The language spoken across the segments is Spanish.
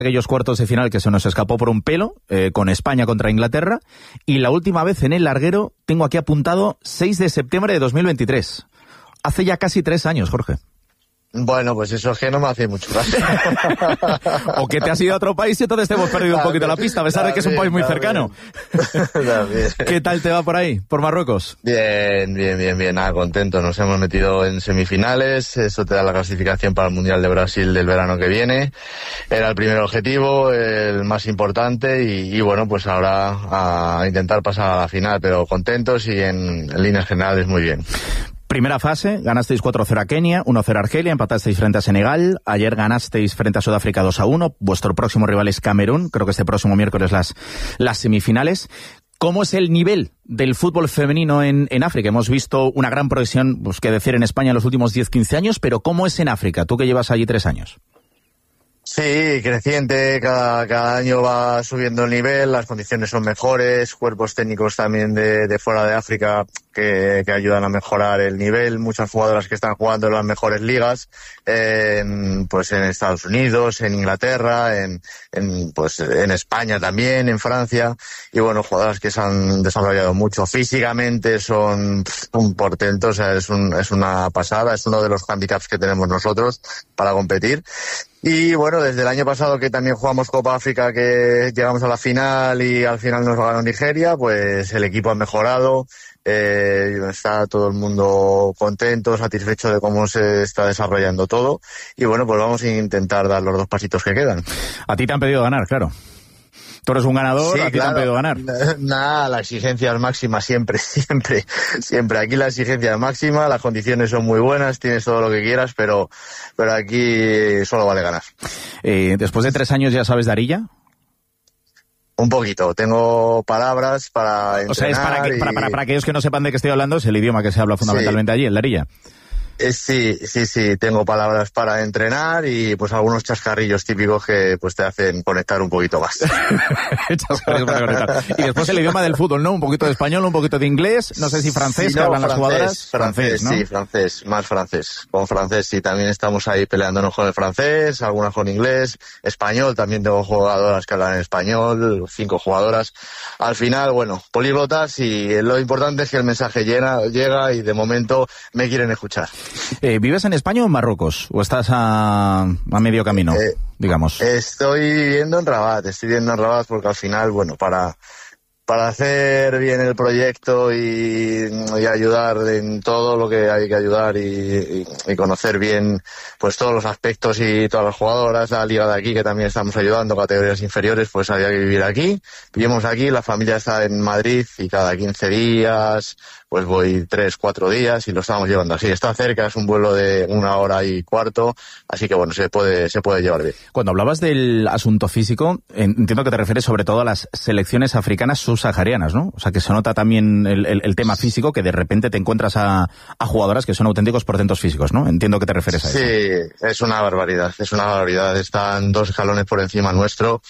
aquellos cuartos de final que se nos escapó por un pelo, con España contra Inglaterra, y la última vez en el larguero, tengo aquí apuntado 6 de septiembre de 2023. Hace ya casi 3 años, Jorge. Bueno, pues eso es que no me hace mucho caso. O que te has ido a otro país y entonces te hemos perdido un poquito la pista, a pesar de que es un país muy cercano. ¿Qué tal te va por ahí, por Marruecos? Bien, nada, contento. Nos hemos metido en semifinales, eso te da la clasificación para el Mundial de Brasil del verano que viene. Era el primer objetivo, el más importante, y bueno, pues ahora a intentar pasar a la final, pero contentos y en líneas generales muy bien. Primera fase, ganasteis 4-0 a Kenia, 1-0 a Argelia, empatasteis frente a Senegal, ayer ganasteis frente a Sudáfrica 2-1, vuestro próximo rival es Camerún, creo que este próximo miércoles las semifinales. ¿Cómo es el nivel del fútbol femenino en África? Hemos visto una gran progresión, pues qué decir, en España en los últimos 10-15 años, pero ¿cómo es en África? Tú que llevas allí 3 años. Sí, creciente, cada año va subiendo el nivel, las condiciones son mejores, cuerpos técnicos también de fuera de África que ayudan a mejorar el nivel, muchas jugadoras que están jugando en las mejores ligas, pues en Estados Unidos, en Inglaterra, pues en España también, en Francia, y bueno, jugadoras que se han desarrollado mucho físicamente, son un portento, o sea, es una pasada, es uno de los handicaps que tenemos nosotros para competir. Y bueno, desde el año pasado que también jugamos Copa África, que llegamos a la final y al final nos ganó Nigeria, pues el equipo ha mejorado, está todo el mundo contento, satisfecho de cómo se está desarrollando todo, y bueno, pues vamos a intentar dar los 2 pasitos que quedan. A ti te han pedido ganar, claro. Tú eres un ganador, sí, a ti claro, te han pedido ganar. Nada, la exigencia es máxima siempre. Aquí la exigencia es máxima, las condiciones son muy buenas, tienes todo lo que quieras, pero aquí solo vale ganar. Después de 3 años ya sabes de Arilla. Un poquito, tengo palabras para entrenar. O sea, es para aquellos que no sepan de qué estoy hablando, es el idioma que se habla fundamentalmente allí, el de Arilla. Sí, tengo palabras para entrenar y pues algunos chascarrillos típicos que pues te hacen conectar un poquito más. Chascarrillos para conectar. Y después el idioma del fútbol, ¿no? Un poquito de español, un poquito de inglés, no sé si francés, que hablan las jugadoras. Francés, ¿no? Sí, francés, más francés. Con francés sí, también estamos ahí peleándonos con el francés, algunas con inglés, español, también tengo jugadoras que hablan en español, 5 jugadoras. Al final, bueno, políglotas, y lo importante es que el mensaje llega y de momento me quieren escuchar. ¿Vives en España o en Marruecos? ¿O estás a medio camino, digamos? Estoy viviendo en Rabat porque al final, bueno, para hacer bien el proyecto y ayudar en todo lo que hay que ayudar y conocer bien pues todos los aspectos y todas las jugadoras, la liga de aquí que también estamos ayudando, categorías inferiores, pues había que vivir aquí. Vivimos aquí, la familia está en Madrid y cada 15 días pues voy 3-4 días y lo estamos llevando así. Está cerca, es un vuelo de 1 hora y cuarto, así que bueno, se puede llevar bien. Cuando hablabas del asunto físico, entiendo que te refieres sobre todo a las selecciones africanas subsaharianas, ¿no? O sea, que se nota también el tema físico, que de repente te encuentras a jugadoras que son auténticos portentos físicos, ¿no? Entiendo que te refieres a eso. Sí, es una barbaridad. Están 2 escalones por encima nuestro.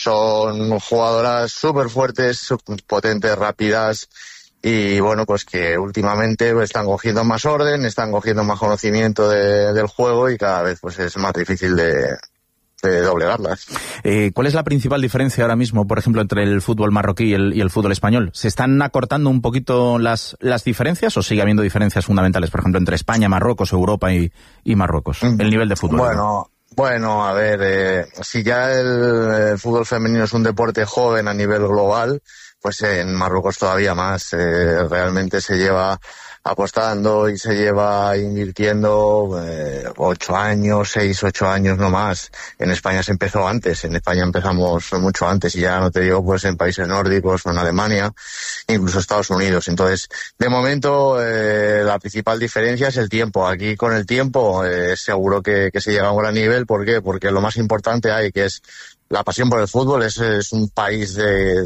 Son jugadoras súper fuertes, potentes, rápidas. Y bueno, pues que últimamente están cogiendo más orden, están cogiendo más conocimiento del juego y cada vez pues es más difícil de doblegarlas. ¿Cuál es la principal diferencia ahora mismo, por ejemplo, entre el fútbol marroquí y el fútbol español? ¿Se están acortando un poquito las diferencias o sigue habiendo diferencias fundamentales, por ejemplo, entre España, Marruecos, Europa y Marruecos? El nivel de fútbol. Bueno, a ver, si ya el fútbol femenino es un deporte joven a nivel global, pues en Marruecos todavía más. Realmente se lleva apostando y se lleva invirtiendo 8 años, 6-8 años no más. En España se empezó antes, en España empezamos mucho antes y ya no te digo pues en países nórdicos o en Alemania, incluso Estados Unidos. Entonces, de momento la principal diferencia es el tiempo. Aquí con el tiempo seguro que se llega a un gran nivel. ¿Por qué? Porque lo más importante hay, que es la pasión por el fútbol. Es un país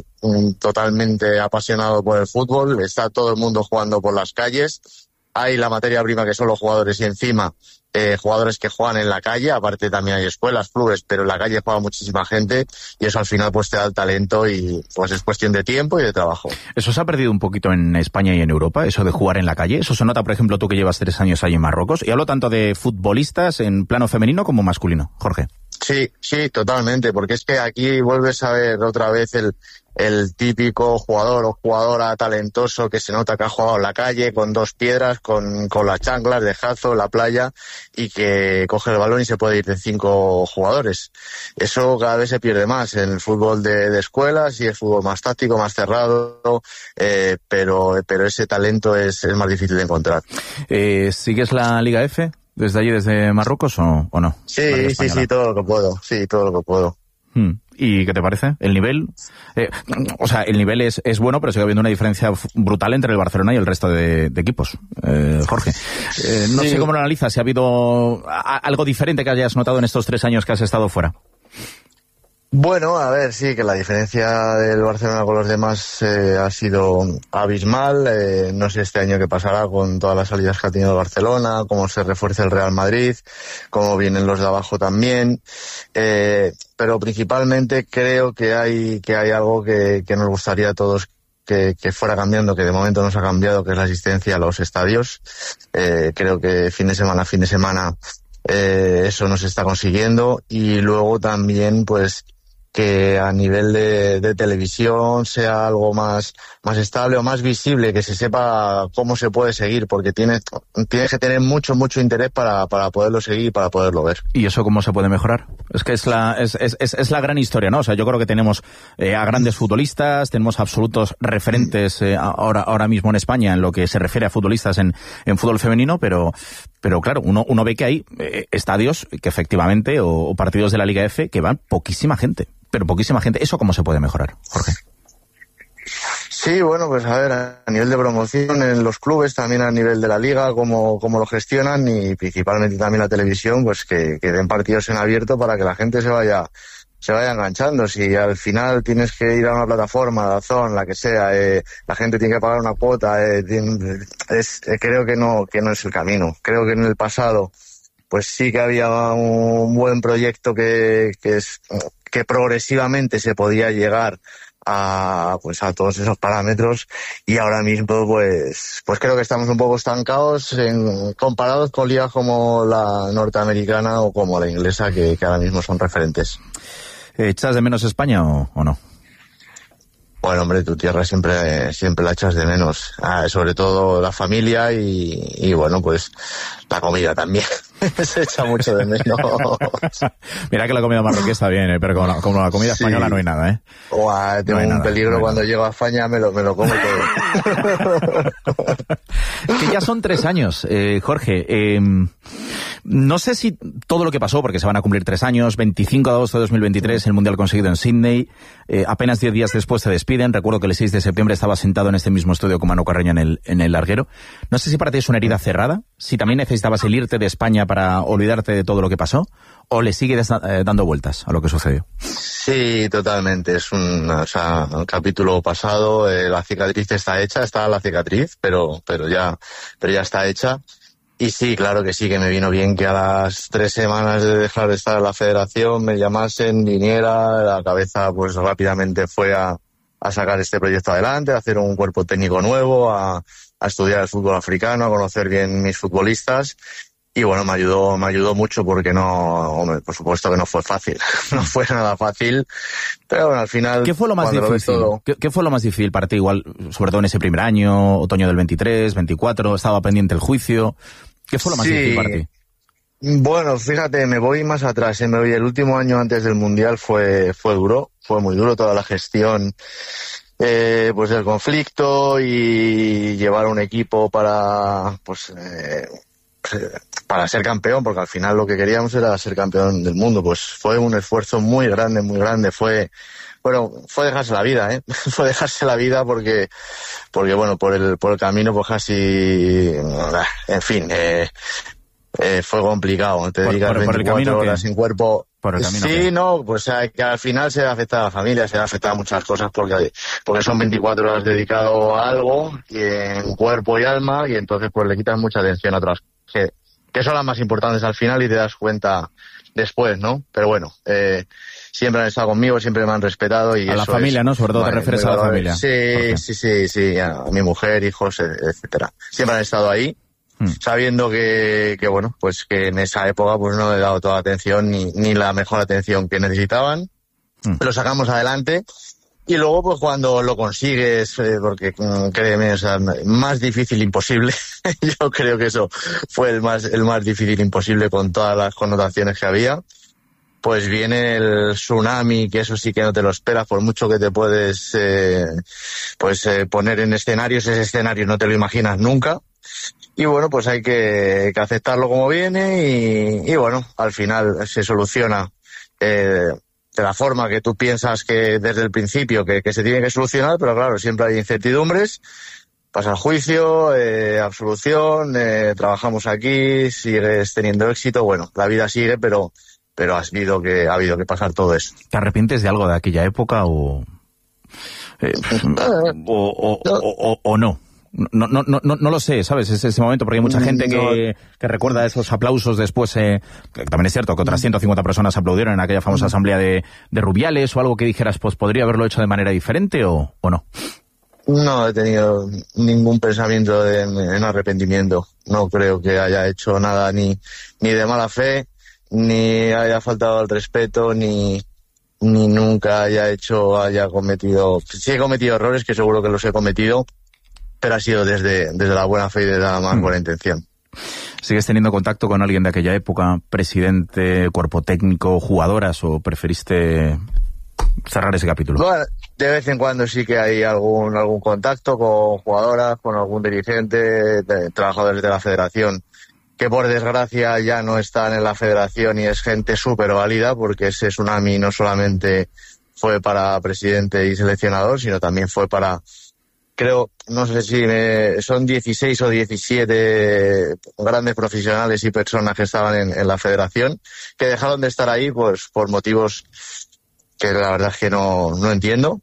totalmente apasionado por el fútbol. Está todo el mundo jugando por las calles. Hay la materia prima que son los jugadores y encima jugadores que juegan en la calle. Aparte también hay escuelas, clubes, pero en la calle juega muchísima gente y eso al final pues te da el talento y pues es cuestión de tiempo y de trabajo. ¿Eso se ha perdido un poquito en España y en Europa, eso de jugar en la calle? ¿Eso se nota, por ejemplo, tú que llevas 3 años ahí en Marruecos? Y hablo tanto de futbolistas en plano femenino como masculino, Jorge. Sí, totalmente, porque es que aquí vuelves a ver otra vez el típico jugador o jugadora talentoso que se nota que ha jugado en la calle con 2 piedras, con las chanclas de Jazo, la playa, y que coge el balón y se puede ir de 5 jugadores. Eso cada vez se pierde más en el fútbol de escuelas y el fútbol más táctico, más cerrado, pero ese talento es más difícil de encontrar. ¿Sigues la Liga F desde allí, desde Marruecos, o no? Sí, todo lo que puedo. Sí, todo lo que puedo. ¿Y qué te parece? ¿El nivel? El nivel es bueno, pero sigue habiendo una diferencia brutal entre el Barcelona y el resto de equipos. Jorge, no sé cómo lo analizas, si ha habido algo diferente que hayas notado en estos 3 años que has estado fuera. Bueno, a ver, sí, que la diferencia del Barcelona con los demás ha sido abismal. No sé este año qué pasará con todas las salidas que ha tenido el Barcelona, cómo se refuerza el Real Madrid, cómo vienen los de abajo también. Pero principalmente creo que hay algo que nos gustaría a todos que fuera cambiando, que de momento no se ha cambiado, que es la asistencia a los estadios. Creo que fin de semana eso no se está consiguiendo, y luego también pues que a nivel de televisión sea algo más estable o más visible, que se sepa cómo se puede seguir, porque tienes que tener mucho interés para poderlo seguir, para poderlo ver. ¿Y eso cómo se puede mejorar? Es que es la gran historia, ¿no? O sea, yo creo que tenemos a grandes futbolistas, tenemos absolutos referentes ahora mismo en España en lo que se refiere a futbolistas en fútbol femenino, pero claro, uno ve que hay estadios que efectivamente, o partidos de la Liga F, que van poquísima gente. Pero poquísima gente. ¿Eso cómo se puede mejorar, Jorge? Sí, bueno, pues a ver, a nivel de promoción en los clubes, también a nivel de la liga, cómo lo gestionan, y principalmente también la televisión, pues que den partidos en abierto para que la gente se vaya enganchando. Si al final tienes que ir a una plataforma, DAZN, la que sea, la gente tiene que pagar una cuota, creo que no es el camino. Creo que en el pasado pues sí que había un buen proyecto que progresivamente se podía llegar a todos esos parámetros, y ahora mismo pues creo que estamos un poco estancados comparados con ligas como la norteamericana o como la inglesa, que ahora mismo son referentes. ¿Echas de menos España o no? Bueno, hombre, tu tierra siempre la echas de menos, sobre todo la familia y bueno, pues la comida también se echa mucho de menos. Mira que la comida marroquí está bien, pero como la comida española no hay nada, ¿eh? Tengo un peligro cuando llego a España, me lo como todo. Que ya son 3 años, Jorge. No sé si todo lo que pasó, porque se van a cumplir 3 años, 25 de agosto de 2023, el Mundial conseguido en Sydney, apenas 10 días después te despiden. Recuerdo que el 6 de septiembre estaba sentado en este mismo estudio con Manu Carreño en el larguero. No sé si para ti es una herida cerrada, si también necesitabas el irte de España para olvidarte de todo lo que pasó, o le sigues dando vueltas a lo que sucedió. Sí, totalmente. Es un capítulo pasado. La cicatriz está hecha, está la cicatriz, pero ya está hecha. Y sí, claro que sí, que me vino bien que a las 3 semanas de dejar de estar en la federación me llamasen, viniera, la cabeza pues rápidamente fue a sacar este proyecto adelante, a hacer un cuerpo técnico nuevo, a estudiar el fútbol africano, a conocer bien mis futbolistas. Y bueno, me ayudó mucho, porque por supuesto que no fue fácil, no fue nada fácil, pero bueno, al final... ¿Qué fue lo más difícil? ¿Qué fue lo más difícil para ti, igual, sobre todo en ese primer año, otoño del 23, 24, estaba pendiente el juicio? ¿Qué fue lo más difícil para ti? Bueno, fíjate, me voy más atrás, el último año antes del Mundial fue duro, fue muy duro toda la gestión pues del conflicto, y llevar un equipo para ser campeón, porque al final lo que queríamos era ser campeón del mundo. Pues fue un esfuerzo muy grande, fue dejarse la vida, fue dejarse la vida porque bueno, por el camino pues casi, en fin, fue complicado. Te dedicas 24 horas sin cuerpo. Por el camino. Sí, no, pues que al final se afecta a la familia, se afecta a muchas cosas, porque son 24 horas dedicado a algo, y en cuerpo y alma, y entonces pues le quitas mucha atención a otras que son las más importantes al final, y te das cuenta después, ¿no? Pero bueno, siempre han estado conmigo, siempre me han respetado, y a la familia, ¿no? Sobre todo te refieres a la familia. Sí, a mi mujer, hijos, etcétera. Siempre han estado ahí. sabiendo que bueno, pues que en esa época pues no he dado toda la atención ni la mejor atención que necesitaban. Lo sacamos adelante. Y luego, pues cuando lo consigues, porque créeme, o sea, más difícil imposible. Yo creo que eso fue el más difícil imposible con todas las connotaciones que había. Pues viene el tsunami, que eso sí que no te lo esperas, por mucho que te puedes poner en escenarios, ese escenario no te lo imaginas nunca. Y bueno, pues hay que aceptarlo como viene y bueno, al final se soluciona de la forma que tú piensas que desde el principio que se tiene que solucionar, pero claro, siempre hay incertidumbres. Pasa el juicio, absolución, trabajamos aquí, sigues teniendo éxito. Bueno, la vida sigue, pero ha habido que pasar todo eso. ¿Te arrepientes de algo de aquella época o no? No lo sé, ¿sabes? Es ese momento, porque hay mucha gente que recuerda esos aplausos después, que también es cierto que otras 150 personas aplaudieron en aquella famosa asamblea de Rubiales, o algo que dijeras, pues podría haberlo hecho de manera diferente o no. No he tenido ningún pensamiento en arrepentimiento. No creo que haya hecho nada ni de mala fe, ni haya faltado al respeto, ni nunca haya cometido... Sí he cometido errores, que seguro que los he cometido, pero ha sido desde la buena fe y desde la más buena intención. ¿Sigues teniendo contacto con alguien de aquella época? ¿Presidente, cuerpo técnico, jugadoras, o preferiste cerrar ese capítulo? Bueno, de vez en cuando sí que hay algún contacto con jugadoras, con algún dirigente, trabajadores de la federación, que por desgracia ya no están en la federación y es gente súper válida, porque ese tsunami no solamente fue para presidente y seleccionador, sino también fue para... Creo, no sé si son 16 o 17 grandes profesionales y personas que estaban en la federación, que dejaron de estar ahí pues por motivos que la verdad es que no entiendo,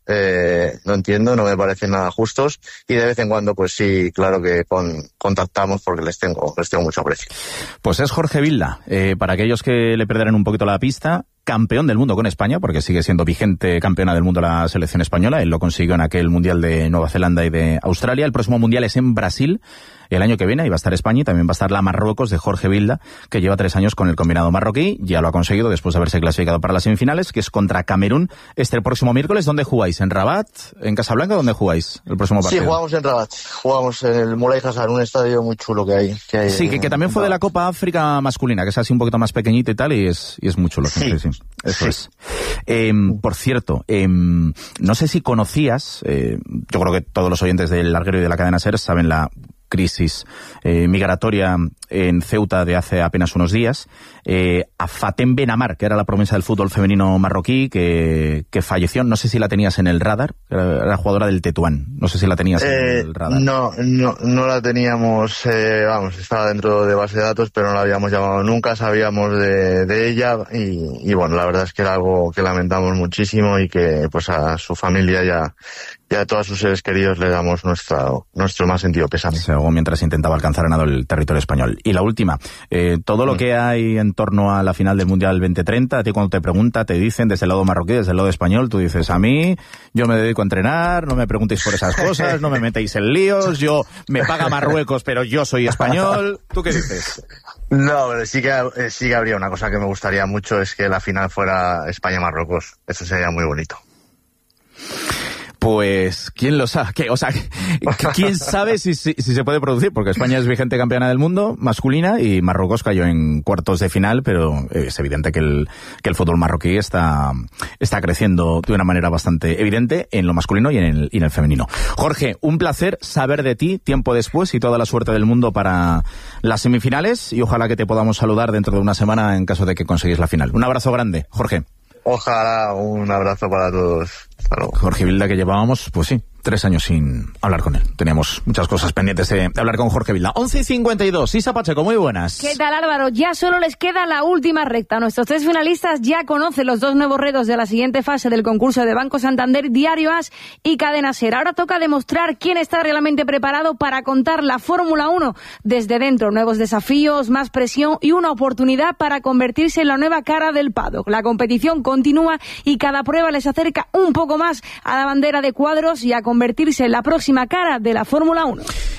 no me parecen nada justos, y de vez en cuando pues sí, claro que contactamos porque les tengo mucho aprecio. Pues es Jorge Vilda, para aquellos que le perderán un poquito la pista, campeón del mundo con España, porque sigue siendo vigente campeona del mundo la selección española. Él lo consiguió en aquel Mundial de Nueva Zelanda y de Australia. El próximo Mundial es en Brasil el año que viene, y va a estar España, y también va a estar la Marruecos de Jorge Vilda, que lleva 3 años con el combinado marroquí. Ya lo ha conseguido después de haberse clasificado para las semifinales, que es contra Camerún este próximo miércoles. ¿Dónde jugáis? ¿En Rabat? ¿En Casablanca? ¿Dónde jugáis el próximo partido? Sí, jugamos en Rabat. Jugamos en el Moulay Hassan, un estadio muy chulo que hay. Sí, que también fue de la Copa África masculina, que es así un poquito más pequeñito y tal, y es muy chulo. Sí. Eso es. Por cierto, no sé si conocías, yo creo que todos los oyentes del Larguero y de la cadena SER saben la crisis migratoria en Ceuta de hace apenas unos días, a Fatem Benamar, que era la promesa del fútbol femenino marroquí, que falleció. No sé si la tenías en el radar, era jugadora del Tetuán, no sé si la tenías en el radar. No la teníamos, estaba dentro de base de datos, pero no la habíamos llamado nunca, sabíamos de ella, y bueno, la verdad es que era algo que lamentamos muchísimo, y que pues a su familia y a todos sus seres queridos le damos nuestro más sentido pésame. Mientras intentaba alcanzar a nado el territorio español. Y la última, todo lo que hay en torno a la final del Mundial 2030, a ti cuando te pregunta, te dicen desde el lado marroquí, desde el lado español, tú dices, a mí, yo me dedico a entrenar, no me preguntéis por esas cosas, no me metéis en líos, me paga Marruecos, pero yo soy español. ¿Tú qué dices? No, pero sí que habría una cosa que me gustaría mucho, es que la final fuera España-Marruecos. Eso sería muy bonito. Pues, ¿quién lo sabe? ¿Quién sabe si se puede producir? Porque España es vigente campeona del mundo masculina y Marruecos cayó en cuartos de final, pero es evidente que el fútbol marroquí está creciendo de una manera bastante evidente en lo masculino y en el femenino. Jorge, un placer saber de ti tiempo después, y toda la suerte del mundo para las semifinales, y ojalá que te podamos saludar dentro de una semana en caso de que consigáis la final. Un abrazo grande, Jorge. Ojalá, un abrazo para todos. Jorge Vilda, que llevábamos, pues sí, 3 años sin hablar con él. Teníamos muchas cosas pendientes de hablar con Jorge Vilda. 11:52, Isa Pacheco, muy buenas. ¿Qué tal, Álvaro? Ya solo les queda la última recta. Nuestros 3 finalistas ya conocen los 2 nuevos retos de la siguiente fase del concurso de Banco Santander, Diario As y Cadena SER. Ahora toca demostrar quién está realmente preparado para contar la Fórmula 1 desde dentro. Nuevos desafíos, más presión y una oportunidad para convertirse en la nueva cara del paddock. La competición continúa y cada prueba les acerca un poco más a la bandera de cuadros y a convertirse en la próxima cara de la Fórmula 1.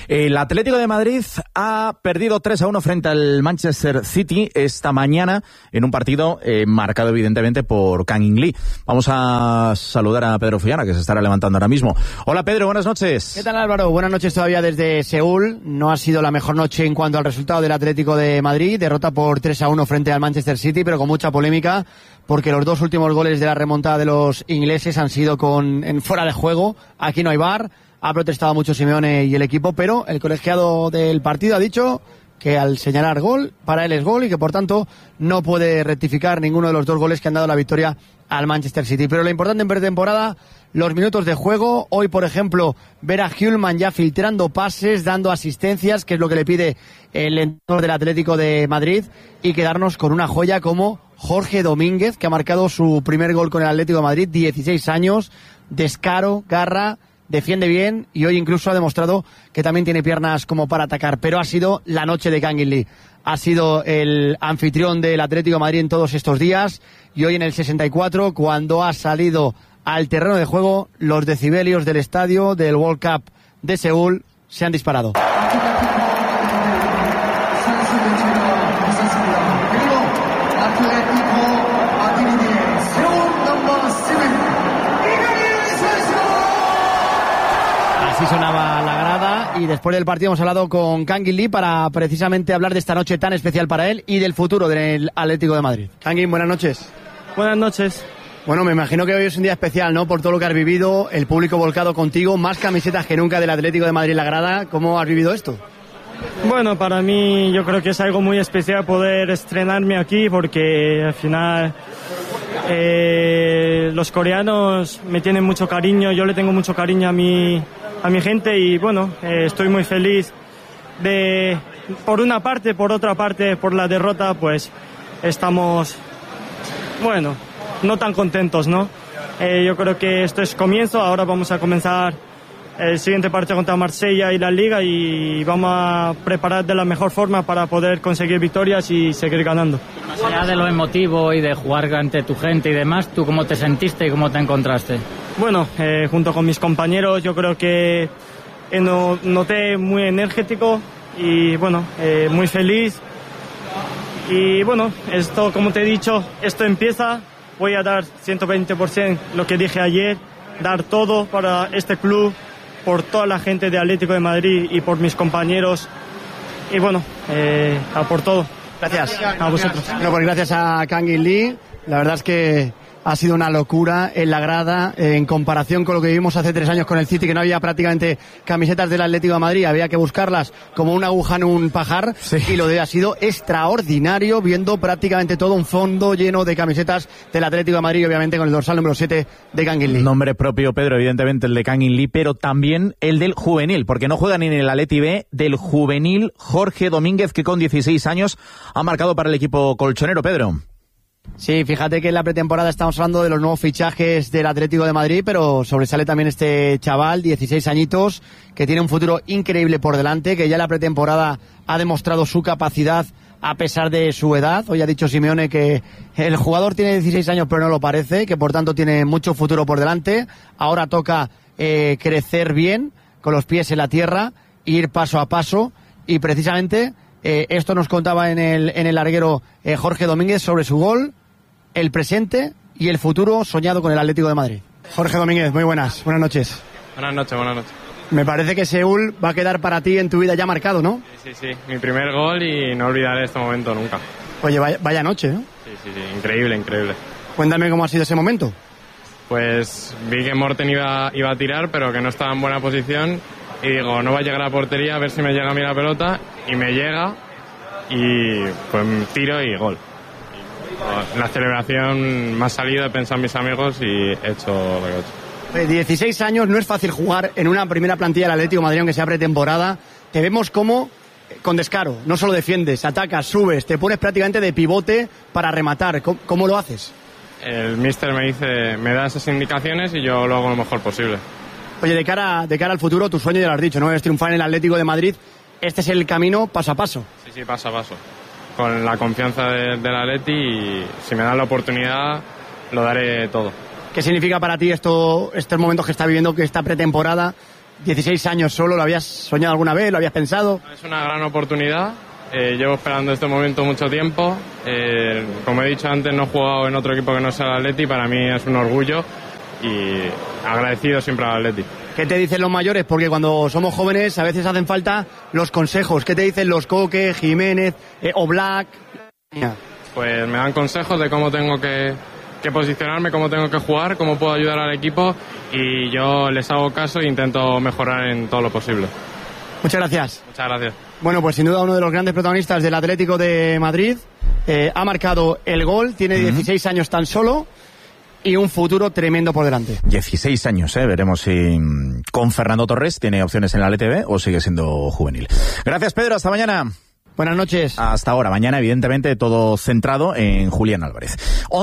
El Atlético de Madrid ha perdido 3-1 frente al Manchester City esta mañana en un partido marcado evidentemente por Kang In Lee. Vamos a saludar a Pedro Fullana, que se estará levantando ahora mismo. Hola Pedro, buenas noches. ¿Qué tal Álvaro? Buenas noches todavía desde Seúl. No ha sido la mejor noche en cuanto al resultado del Atlético de Madrid. Derrota por 3-1 frente al Manchester City, pero con mucha polémica, porque los dos últimos goles de la remontada de los ingleses han sido en fuera de juego. Aquí no hay VAR. Ha protestado mucho Simeone y el equipo, pero el colegiado del partido ha dicho que al señalar gol, para él es gol y que por tanto no puede rectificar ninguno de los dos goles que han dado la victoria al Manchester City. Pero lo importante en pretemporada, los minutos de juego. Hoy, por ejemplo, ver a Hjulman ya filtrando pases, dando asistencias, que es lo que le pide el entrenador del Atlético de Madrid, y quedarnos con una joya como Jorge Domínguez, que ha marcado su primer gol con el Atlético de Madrid, 16 años, descaro, garra, defiende bien y hoy incluso ha demostrado que también tiene piernas como para atacar. Pero ha sido la noche de Kang In Lee. Ha sido el anfitrión del Atlético de Madrid en todos estos días, y hoy en el 64, cuando ha salido al terreno de juego, los decibelios del estadio del World Cup de Seúl se han disparado. Así sonaba la grada, y después del partido hemos hablado con Kang In Lee para precisamente hablar de esta noche tan especial para él y del futuro del Atlético de Madrid. Kang In, buenas noches. Buenas noches. Bueno, me imagino que hoy es un día especial, ¿no? Por todo lo que has vivido, el público volcado contigo, más camisetas que nunca del Atlético de Madrid en la grada. ¿Cómo has vivido esto? Bueno, para mí yo creo que es algo muy especial poder estrenarme aquí, porque al final los coreanos me tienen mucho cariño, yo le tengo mucho cariño a mi gente, y bueno, estoy muy feliz por una parte, por otra parte, por la derrota, pues estamos, bueno, no tan contentos, ¿no? Yo creo que esto es comienzo, ahora vamos a comenzar el siguiente partido contra Marsella y la Liga, y vamos a preparar de la mejor forma para poder conseguir victorias y seguir ganando. Más allá de lo emotivo y de jugar ante tu gente y demás, ¿tú cómo te sentiste y cómo te encontraste? Bueno, junto con mis compañeros yo creo que noté muy energético y bueno, muy feliz. Y bueno, esto, como te he dicho, esto empieza. Voy a dar 120% lo que dije ayer, dar todo para este club, por toda la gente de Atlético de Madrid y por mis compañeros. Y bueno, a por todo. Gracias. A vosotros. Bueno, pues gracias a Kang In Lee. La verdad es que ha sido una locura en la grada, en comparación con lo que vivimos hace 3 años con el City, que no había prácticamente camisetas del Atlético de Madrid, había que buscarlas como una aguja en un pajar, sí. Y lo de ha sido extraordinario, viendo prácticamente todo un fondo lleno de camisetas del Atlético de Madrid, obviamente con el dorsal número 7 de Kang In Lee. Nombre propio, Pedro, evidentemente el de Kang In Lee, pero también el del juvenil, porque no juega ni en el Atleti B, del juvenil Jorge Domínguez, que con 16 años ha marcado para el equipo colchonero, Pedro. Sí, fíjate que en la pretemporada estamos hablando de los nuevos fichajes del Atlético de Madrid, pero sobresale también este chaval, 16 añitos, que tiene un futuro increíble por delante, que ya en la pretemporada ha demostrado su capacidad a pesar de su edad. Hoy ha dicho Simeone que el jugador tiene 16 años pero no lo parece, que por tanto tiene mucho futuro por delante. Ahora toca crecer bien, con los pies en la tierra, ir paso a paso, y precisamente esto nos contaba en el larguero Jorge Domínguez sobre su gol, el presente y el futuro soñado con el Atlético de Madrid. Jorge Domínguez, muy buenas noches. Buenas noches. Me parece que Seúl va a quedar para ti en tu vida ya marcado, ¿no? Sí, mi primer gol, y no olvidaré este momento nunca. Oye, vaya noche, ¿no? Sí, increíble. Cuéntame cómo ha sido ese momento. Pues vi que Morten iba a tirar, pero que no estaba en buena posición, y digo, no va a llegar a la portería, a ver si me llega a mí la pelota, y me llega, y pues tiro y gol. En la celebración me ha salido, he pensado en mis amigos y he hecho lo que he hecho. 16 años, no es fácil jugar en una primera plantilla del Atlético de Madrid, aunque sea pretemporada. Te vemos como, con descaro, no solo defiendes, atacas, subes, te pones prácticamente de pivote para rematar. ¿Cómo lo haces? El míster me da esas indicaciones y yo lo hago lo mejor posible. Oye, de cara al futuro, tu sueño ya lo has dicho, ¿no? Es triunfar en el Atlético de Madrid. Este es el camino paso a paso. Sí, paso a paso. Con la confianza del Atleti, y si me dan la oportunidad lo daré todo. ¿Qué significa para ti estos momentos que está viviendo, que esta pretemporada, 16 años solo, ¿lo habías soñado alguna vez? ¿Lo habías pensado? Es una gran oportunidad. Llevo esperando este momento mucho tiempo. Como he dicho antes, no he jugado en otro equipo que no sea el Atleti. Para mí es un orgullo y agradecido siempre al Atleti. ¿Qué te dicen los mayores? Porque cuando somos jóvenes a veces hacen falta los consejos. ¿Qué te dicen los Coque, Jiménez, Oblak? Pues me dan consejos de cómo tengo que posicionarme, cómo tengo que jugar, cómo puedo ayudar al equipo, y yo les hago caso e intento mejorar en todo lo posible. Muchas gracias. Muchas gracias. Bueno, pues sin duda uno de los grandes protagonistas del Atlético de Madrid. Ha marcado el gol, tiene 16 años tan solo y un futuro tremendo por delante. 16 años, veremos si con Fernando Torres tiene opciones en la LTV o sigue siendo juvenil. Gracias, Pedro, hasta mañana. Buenas noches. Hasta ahora. Mañana, evidentemente, todo centrado en Julián Álvarez.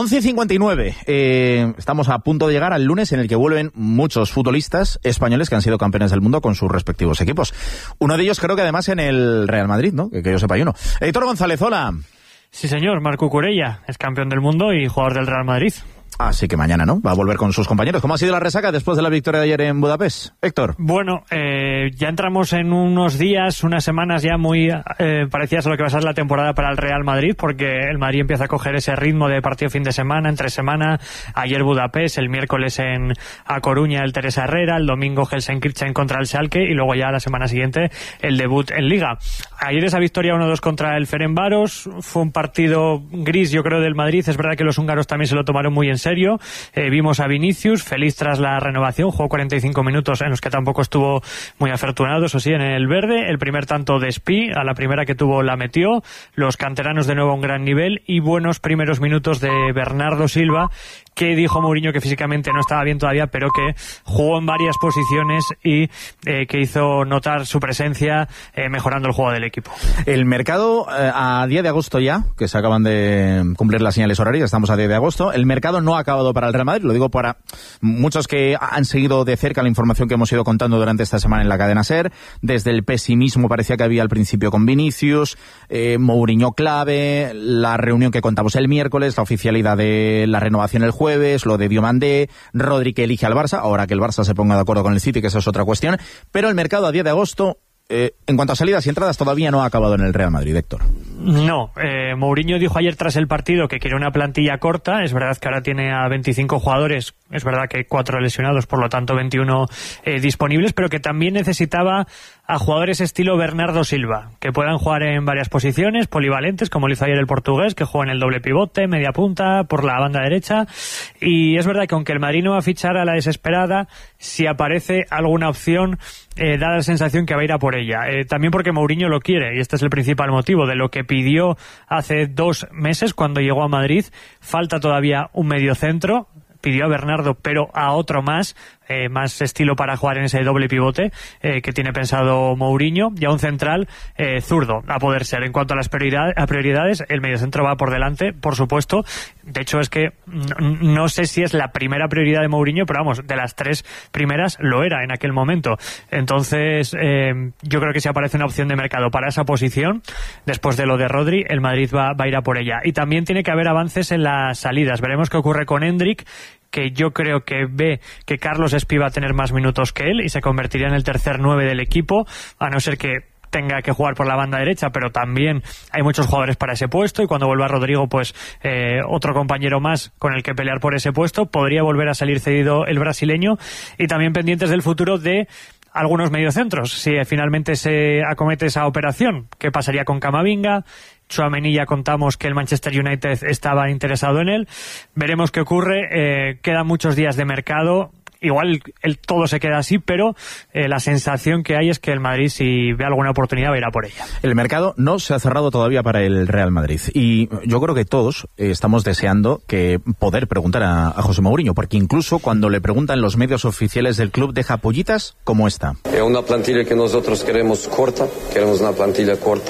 11:59. Estamos a punto de llegar al lunes en el que vuelven muchos futbolistas españoles que han sido campeones del mundo con sus respectivos equipos. Uno de ellos creo que además en el Real Madrid, ¿no? Que yo sepa hay uno. Héctor González, hola. Sí, señor. Marco Cucurella es campeón del mundo y jugador del Real Madrid. Así que mañana, ¿no? Va a volver con sus compañeros. ¿Cómo ha sido la resaca después de la victoria de ayer en Budapest, Héctor? Bueno, ya entramos en unos días, unas semanas ya muy parecidas a lo que va a ser la temporada para el Real Madrid, porque el Madrid empieza a coger ese ritmo de partido fin de semana, entre semana. Ayer Budapest, el miércoles a Coruña el Teresa Herrera, el domingo Gelsenkirchen contra el Schalke y luego ya la semana siguiente el debut en Liga. Ayer esa victoria 1-2 contra el Ferencváros fue un partido gris, yo creo, del Madrid. Es verdad que los húngaros también se lo tomaron muy en serio. Vimos a Vinicius feliz tras la renovación, jugó 45 minutos en los que tampoco estuvo muy afortunado, eso sí, en el verde. El primer tanto de Spi, a la primera que tuvo la metió. Los canteranos de nuevo a un gran nivel y buenos primeros minutos de Bernardo Silva, que dijo Mourinho que físicamente no estaba bien todavía, pero que jugó en varias posiciones y que hizo notar su presencia mejorando el juego del equipo. El mercado a día de agosto ya, que se acaban de cumplir las señales horarias, estamos a día de agosto, el mercado no ha acabado para el Real Madrid, lo digo para muchos que han seguido de cerca la información que hemos ido contando durante esta semana en la cadena SER. Desde el pesimismo parecía que había al principio con Vinicius, Mourinho clave, la reunión que contamos el miércoles, la oficialidad de la renovación el jueves, lo de Diomandé, Rodri que elige al Barça, ahora que el Barça se ponga de acuerdo con el City, que esa es otra cuestión, pero el mercado a día de agosto, en cuanto a salidas y entradas, todavía no ha acabado en el Real Madrid, Héctor. No, Mourinho dijo ayer tras el partido que quiere una plantilla corta. Es verdad que ahora tiene a 25 jugadores, es verdad que hay 4 lesionados, por lo tanto 21 disponibles, pero que también necesitaba a jugadores estilo Bernardo Silva, que puedan jugar en varias posiciones, polivalentes, como lo hizo ayer el portugués, que juega en el doble pivote, media punta, por la banda derecha. Y es verdad que aunque el Madrid no va a fichar a la desesperada, si aparece alguna opción, da la sensación que va a ir a por ella. También porque Mourinho lo quiere, y este es el principal motivo de lo que pidió hace 2 meses cuando llegó a Madrid. Falta todavía un mediocentro. Pidió a Bernardo, pero a otro más estilo para jugar en ese doble pivote que tiene pensado Mourinho, y a un central zurdo, a poder ser. En cuanto a las prioridades, el mediocentro va por delante, por supuesto. De hecho, es que no sé si es la primera prioridad de Mourinho, pero vamos, de las 3 primeras lo era en aquel momento. Entonces, yo creo que si aparece una opción de mercado para esa posición, después de lo de Rodri, el Madrid va a ir a por ella. Y también tiene que haber avances en las salidas. Veremos qué ocurre con Endrick, que yo creo que ve que Carlos Espí va a tener más minutos que él y se convertiría en el tercer 9 del equipo, a no ser que tenga que jugar por la banda derecha, pero también hay muchos jugadores para ese puesto, y cuando vuelva Rodrigo, pues otro compañero más con el que pelear por ese puesto. Podría volver a salir cedido el brasileño, y también pendientes del futuro de algunos mediocentros, si finalmente se acomete esa operación. ¿Qué pasaría con Camavinga? Tchouaméni, ya contamos que el Manchester United estaba interesado en él. Veremos qué ocurre. Quedan muchos días de mercado. Igual todo se queda así, pero la sensación que hay es que el Madrid, si ve alguna oportunidad, va a ir a por ella. El mercado no se ha cerrado todavía para el Real Madrid, y yo creo que todos estamos deseando que poder preguntar a José Mourinho, porque incluso cuando le preguntan los medios oficiales del club, deja pollitas como esta. Es una plantilla que nosotros queremos corta, queremos una plantilla corta,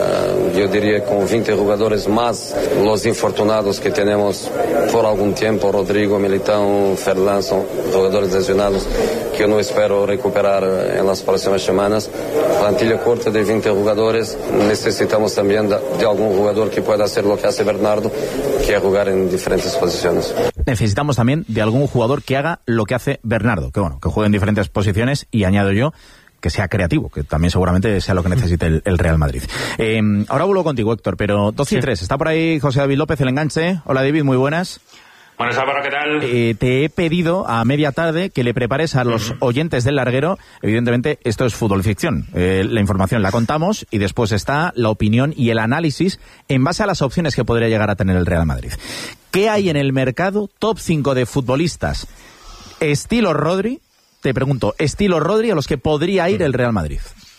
yo diría con 20 jugadores más los infortunados que tenemos por algún tiempo, Rodrigo, Militão, Ferland, son jugadores lesionados que yo no espero recuperar en las próximas semanas. Plantilla corta de 20 jugadores. Necesitamos también de algún jugador que pueda hacer lo que hace Bernardo, que es jugar en diferentes posiciones. necesitamos también de algún jugador que haga lo que hace Bernardo, que juegue en diferentes posiciones, y añado yo, que sea creativo, que también seguramente sea lo que necesite el Real Madrid. Ahora vuelvo contigo, Héctor, pero 12 y 3. Está por ahí José David López, el enganche. Hola, David, muy buenas. Buenas, Álvaro, ¿qué tal? Te he pedido a media tarde que le prepares a los oyentes del larguero. Evidentemente, esto es fútbol ficción. La información la contamos y después está la opinión y el análisis en base a las opciones que podría llegar a tener el Real Madrid. ¿Qué hay en el mercado? Top 5 de futbolistas estilo Rodri. Te pregunto, estilo Rodri, a los que podría ir el Real Madrid.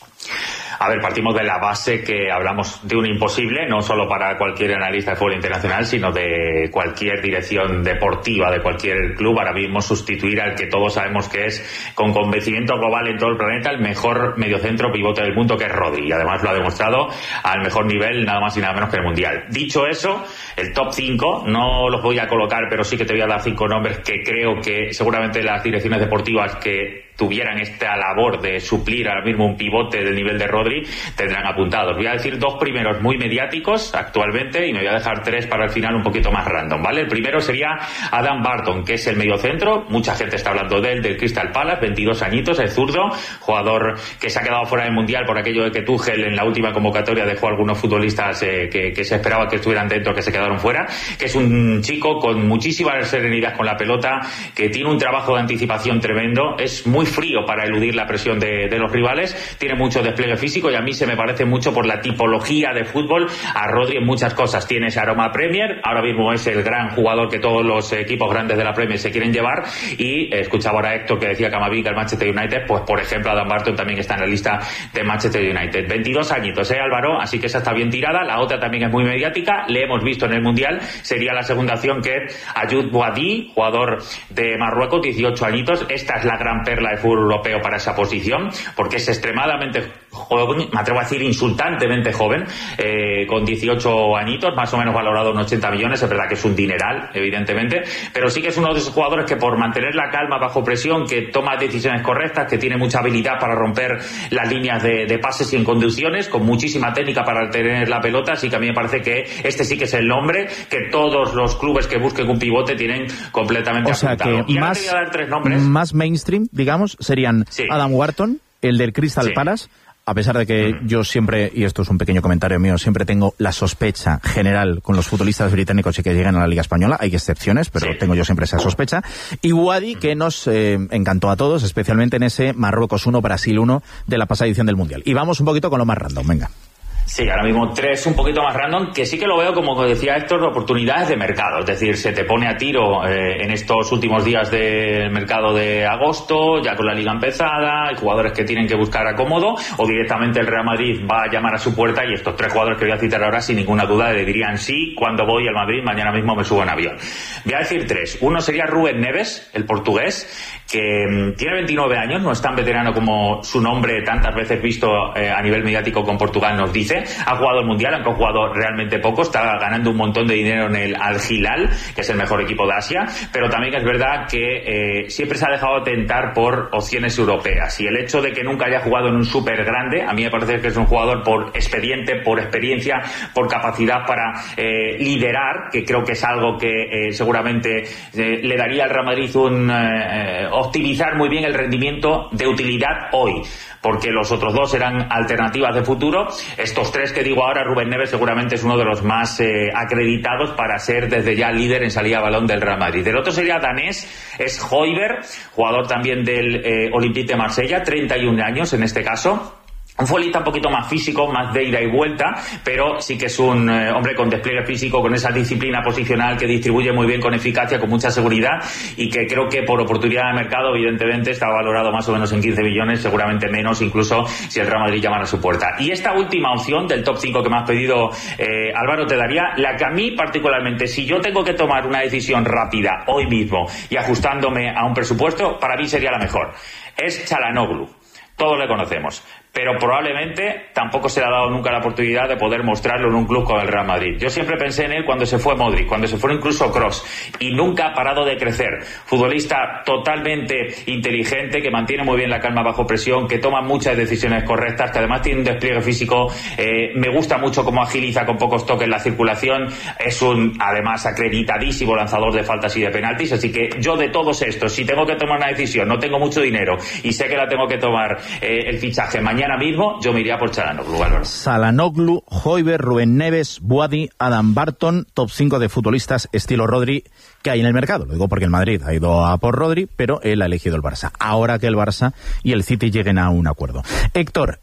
A ver, partimos de la base que hablamos de un imposible, no solo para cualquier analista de fútbol internacional, sino de cualquier dirección deportiva de cualquier club. Ahora mismo sustituir al que todos sabemos que es, con convencimiento global en todo el planeta, el mejor mediocentro pivote del mundo, que es Rodri. Y además lo ha demostrado al mejor nivel, nada más y nada menos que el Mundial. Dicho eso, el top 5, no los voy a colocar, pero sí que te voy a dar 5 nombres que creo que seguramente las direcciones deportivas que tuvieran esta labor de suplir ahora mismo un pivote del nivel de Rodri tendrán apuntados. Voy a decir 2 primeros muy mediáticos actualmente y me voy a dejar 3 para el final un poquito más random, ¿vale? El primero sería Adam Barton, que es el mediocentro. Mucha gente está hablando de él, del Crystal Palace, 22 añitos, el zurdo, jugador que se ha quedado fuera del Mundial por aquello de que Tuchel en la última convocatoria dejó a algunos futbolistas que se esperaba que estuvieran dentro, que se quedaron fuera, que es un chico con muchísima serenidad con la pelota, que tiene un trabajo de anticipación tremendo, es muy frío para eludir la presión de los rivales, tiene mucho despliegue físico y a mí se me parece mucho por la tipología de fútbol a Rodri en muchas cosas. Tiene ese aroma Premier, ahora mismo es el gran jugador que todos los equipos grandes de la Premier se quieren llevar, y escuchaba ahora a Héctor que decía Camavinga, el Manchester United, pues por ejemplo Adam Barton también está en la lista de Manchester United. 22 añitos, Álvaro, así que esa está bien tirada. La otra también es muy mediática, le hemos visto en el Mundial, sería la segunda opción, que es Ayoub Boadi, jugador de Marruecos, 18 añitos. Esta es la gran perla del fútbol europeo para esa posición, porque es extremadamente joven, me atrevo a decir insultantemente joven, con 18 añitos, más o menos valorado en 80 millones, es verdad que es un dineral, evidentemente, pero sí que es uno de esos jugadores que por mantener la calma bajo presión, que toma decisiones correctas, que tiene mucha habilidad para romper las líneas de pases y en conducciones, con muchísima técnica para tener la pelota, así que a mí me parece que este sí que es el nombre que todos los clubes que busquen un pivote tienen completamente apuntado. Y ahora te voy a dar 3 nombres. Más mainstream, digamos, serían Adam Wharton, el del Crystal Palace, a pesar de que yo siempre, y esto es un pequeño comentario mío, siempre tengo la sospecha general con los futbolistas británicos y que llegan a la Liga Española. Hay excepciones, pero tengo yo siempre esa sospecha. Y Wadi, que nos encantó a todos, especialmente en ese Marruecos 1, Brasil 1 de la pasada edición del Mundial. Y vamos un poquito con lo más random, venga. Sí, ahora mismo 3 un poquito más random, que sí que lo veo, como decía Héctor, oportunidades de mercado. Es decir, se te pone a tiro en estos últimos días del mercado de agosto, ya con la liga empezada, hay jugadores que tienen que buscar acomodo, o directamente el Real Madrid va a llamar a su puerta, y estos 3 jugadores que voy a citar ahora, sin ninguna duda, le dirían sí, cuando voy al Madrid, mañana mismo me subo en avión. Voy a decir 3. Uno sería Rúben Neves, el portugués, que tiene 29 años, no es tan veterano como su nombre tantas veces visto a nivel mediático con Portugal nos dice. Ha jugado el Mundial, aunque ha jugado realmente poco, está ganando un montón de dinero en el Al Hilal, que es el mejor equipo de Asia, pero también es verdad que siempre se ha dejado tentar por opciones europeas, y el hecho de que nunca haya jugado en un súper grande, a mí me parece que es un jugador por expediente, por experiencia, por capacidad para liderar, que creo que es algo que seguramente le daría al Real Madrid optimizar muy bien el rendimiento de utilidad hoy, porque los otros 2 eran alternativas de futuro. Estos 3 que digo ahora, Rúben Neves seguramente es uno de los más acreditados para ser desde ya líder en salida de balón del Real Madrid. El otro sería danés, es Højbjerg, jugador también del Olympique de Marsella, 31 años en este caso. Un futbolista un poquito más físico, más de ida y vuelta, pero sí que es un hombre con despliegue físico, con esa disciplina posicional, que distribuye muy bien, con eficacia, con mucha seguridad, y que creo que por oportunidad de mercado, evidentemente, está valorado más o menos en 15 millones, seguramente menos, incluso si el Real Madrid llamara a su puerta. Y esta última opción del top 5 que me has pedido, Álvaro, te daría la que a mí particularmente, si yo tengo que tomar una decisión rápida hoy mismo y ajustándome a un presupuesto, para mí sería la mejor. Es Çalhanoğlu. Todos le conocemos. pero probablemente tampoco se le ha dado nunca la oportunidad de poder mostrarlo en un club como el Real Madrid. Yo siempre pensé en él cuando se fue Modric, cuando se fue incluso Kroos, y nunca ha parado de crecer. Futbolista totalmente inteligente, que mantiene muy bien la calma bajo presión, que toma muchas decisiones correctas, que además tiene un despliegue físico. Me gusta mucho cómo agiliza con pocos toques la circulación. Es un, además, acreditadísimo lanzador de faltas y de penaltis. Así que yo, de todos estos, si tengo que tomar una decisión, no tengo mucho dinero y sé que la tengo que tomar el fichaje mañana mismo, yo me iría por Çalhanoğlu, Álvaro. Çalhanoğlu, Højbjerg, Rubén Neves, Boadi, Adam Barton, top 5 de futbolistas estilo Rodri que hay en el mercado. Lo digo porque el Madrid ha ido a por Rodri, pero él ha elegido el Barça. Ahora que el Barça y el City lleguen a un acuerdo. Héctor,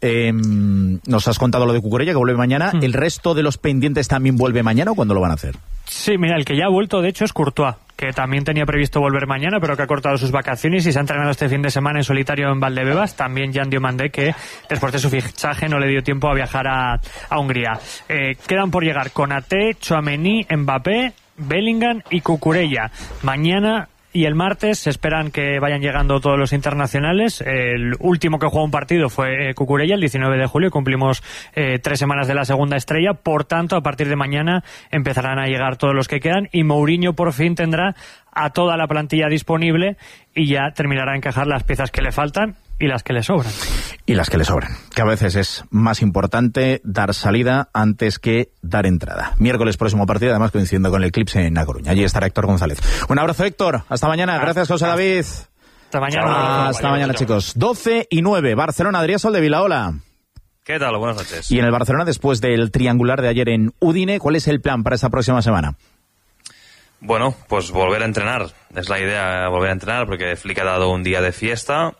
nos has contado lo de Cucurella, que vuelve mañana. ¿El resto de los pendientes también vuelve mañana o cuándo lo van a hacer? Sí, mira, el que ya ha vuelto, de hecho, es Courtois, que también tenía previsto volver mañana, pero que ha cortado sus vacaciones y se ha entrenado este fin de semana en solitario en Valdebebas. También Jan Diomandé, que después de su fichaje no le dio tiempo a viajar a Hungría. Quedan por llegar Konaté, Tchouaméni, Mbappé, Bellingham y Cucurella. Mañana y el martes se esperan que vayan llegando todos los internacionales. El último que jugó un partido fue Cucurella, el 19 de julio. Cumplimos 3 semanas de la segunda estrella. Por tanto, a partir de mañana empezarán a llegar todos los que quedan y Mourinho por fin tendrá a toda la plantilla disponible y ya terminará a encajar las piezas que le faltan y las que le sobran. Y las que le sobran, que a veces es más importante dar salida antes que dar entrada. Miércoles próximo partido, además coincidiendo con el Eclipse en A Coruña. Allí estará Héctor González. Un abrazo, Héctor. Hasta mañana. Gracias, José David. Hasta mañana. Hasta mañana, chicos. 12:09. Barcelona, Adrià Soldevila, hola. ¿Qué tal? Buenas noches. Y en el Barcelona, después del triangular de ayer en Udine, ¿cuál es el plan para esta próxima semana? Bueno, pues volver a entrenar. Es la idea, volver a entrenar, porque Flick ha dado un día de fiesta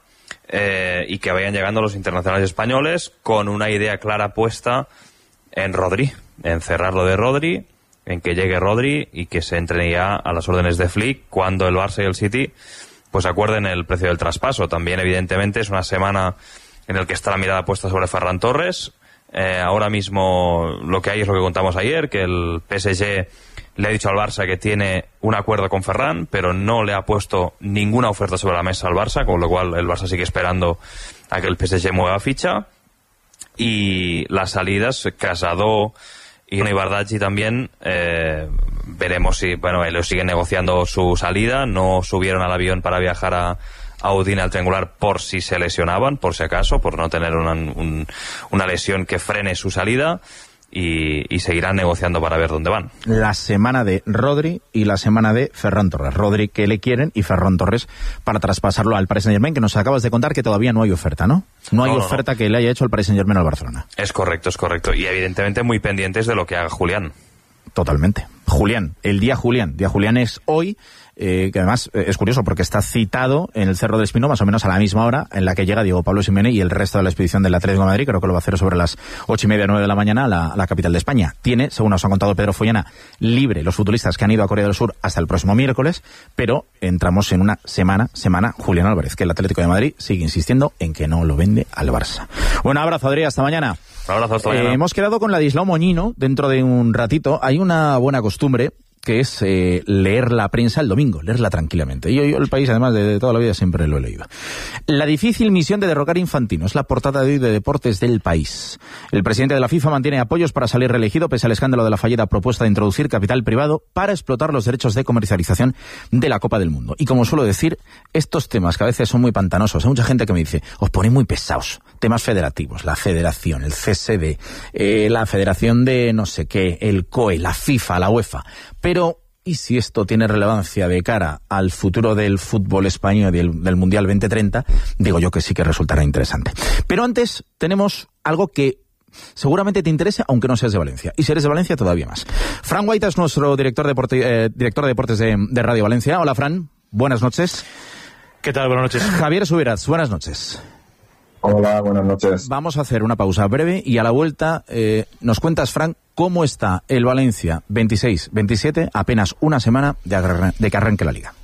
y que vayan llegando los internacionales españoles con una idea clara puesta en Rodri, en cerrar lo de Rodri, en que llegue Rodri y que se entrene ya a las órdenes de Flick cuando el Barça y el City pues acuerden el precio del traspaso. También, evidentemente, es una semana en la que está la mirada puesta sobre Ferran Torres. Ahora mismo lo que hay es lo que contamos ayer, que el PSG le ha dicho al Barça que tiene un acuerdo con Ferran, pero no le ha puesto ninguna oferta sobre la mesa al Barça, con lo cual el Barça sigue esperando a que el PSG mueva ficha. Y las salidas, Casado y Bardaggi también, veremos si, bueno, ellos siguen negociando su salida, no subieron al avión para viajar a Udine al triangular por si se lesionaban, por si acaso, por no tener una lesión que frene su salida. Y seguirán negociando para ver dónde van. La semana de Rodri y la semana de Ferran Torres. Rodri que le quieren y Ferran Torres para traspasarlo al Paris Saint-Germain, que nos acabas de contar que todavía no hay oferta, ¿no? No hay oferta que le haya hecho el Paris Saint-Germain al Barcelona. Es correcto. Y evidentemente muy pendientes de lo que haga Julián. Totalmente. Julián, el día Julián. Día Julián es hoy, que además es curioso porque está citado en el Cerro del Espino más o menos a la misma hora en la que llega Diego Pablo Simeone y el resto de la expedición del Atlético de Madrid. Creo que lo va a hacer sobre las 8:30 o 9 de la mañana a la capital de España. Tiene, según nos ha contado Pedro Follana, libre los futbolistas que han ido a Corea del Sur hasta el próximo miércoles, pero entramos en una semana Julián Álvarez, que el Atlético de Madrid sigue insistiendo en que no lo vende al Barça. Un abrazo, Adrià, hasta mañana. Un abrazo, hasta mañana. Hemos quedado con Ladislao Moñino dentro de un ratito. Hay una buena costumbre que es leer la prensa el domingo, leerla tranquilamente. Y yo el País, además de toda la vida, siempre lo he leído. La difícil misión de derrocar a Infantino es la portada de hoy de Deportes del País. El presidente de la FIFA mantiene apoyos para salir reelegido pese al escándalo de la fallida propuesta de introducir capital privado para explotar los derechos de comercialización de la Copa del Mundo. Y como suelo decir, estos temas que a veces son muy pantanosos, hay mucha gente que me dice, os ponéis muy pesados. Temas federativos, la federación, el CSD, la federación de no sé qué, el COE, la FIFA, la UEFA. Pero, ¿y si esto tiene relevancia de cara al futuro del fútbol español y del Mundial 2030? Digo yo que sí que resultará interesante. Pero antes tenemos algo que seguramente te interesa, aunque no seas de Valencia. Y si eres de Valencia, todavía más. Fran Guaita es nuestro director de deportes de Radio Valencia. Hola, Fran. Buenas noches. ¿Qué tal? Buenas noches. Javier Subirats, buenas noches. Hola, buenas noches. Vamos a hacer una pausa breve y a la vuelta nos cuentas, Fran, cómo está el Valencia 26-27, apenas una semana de que arranque la Liga.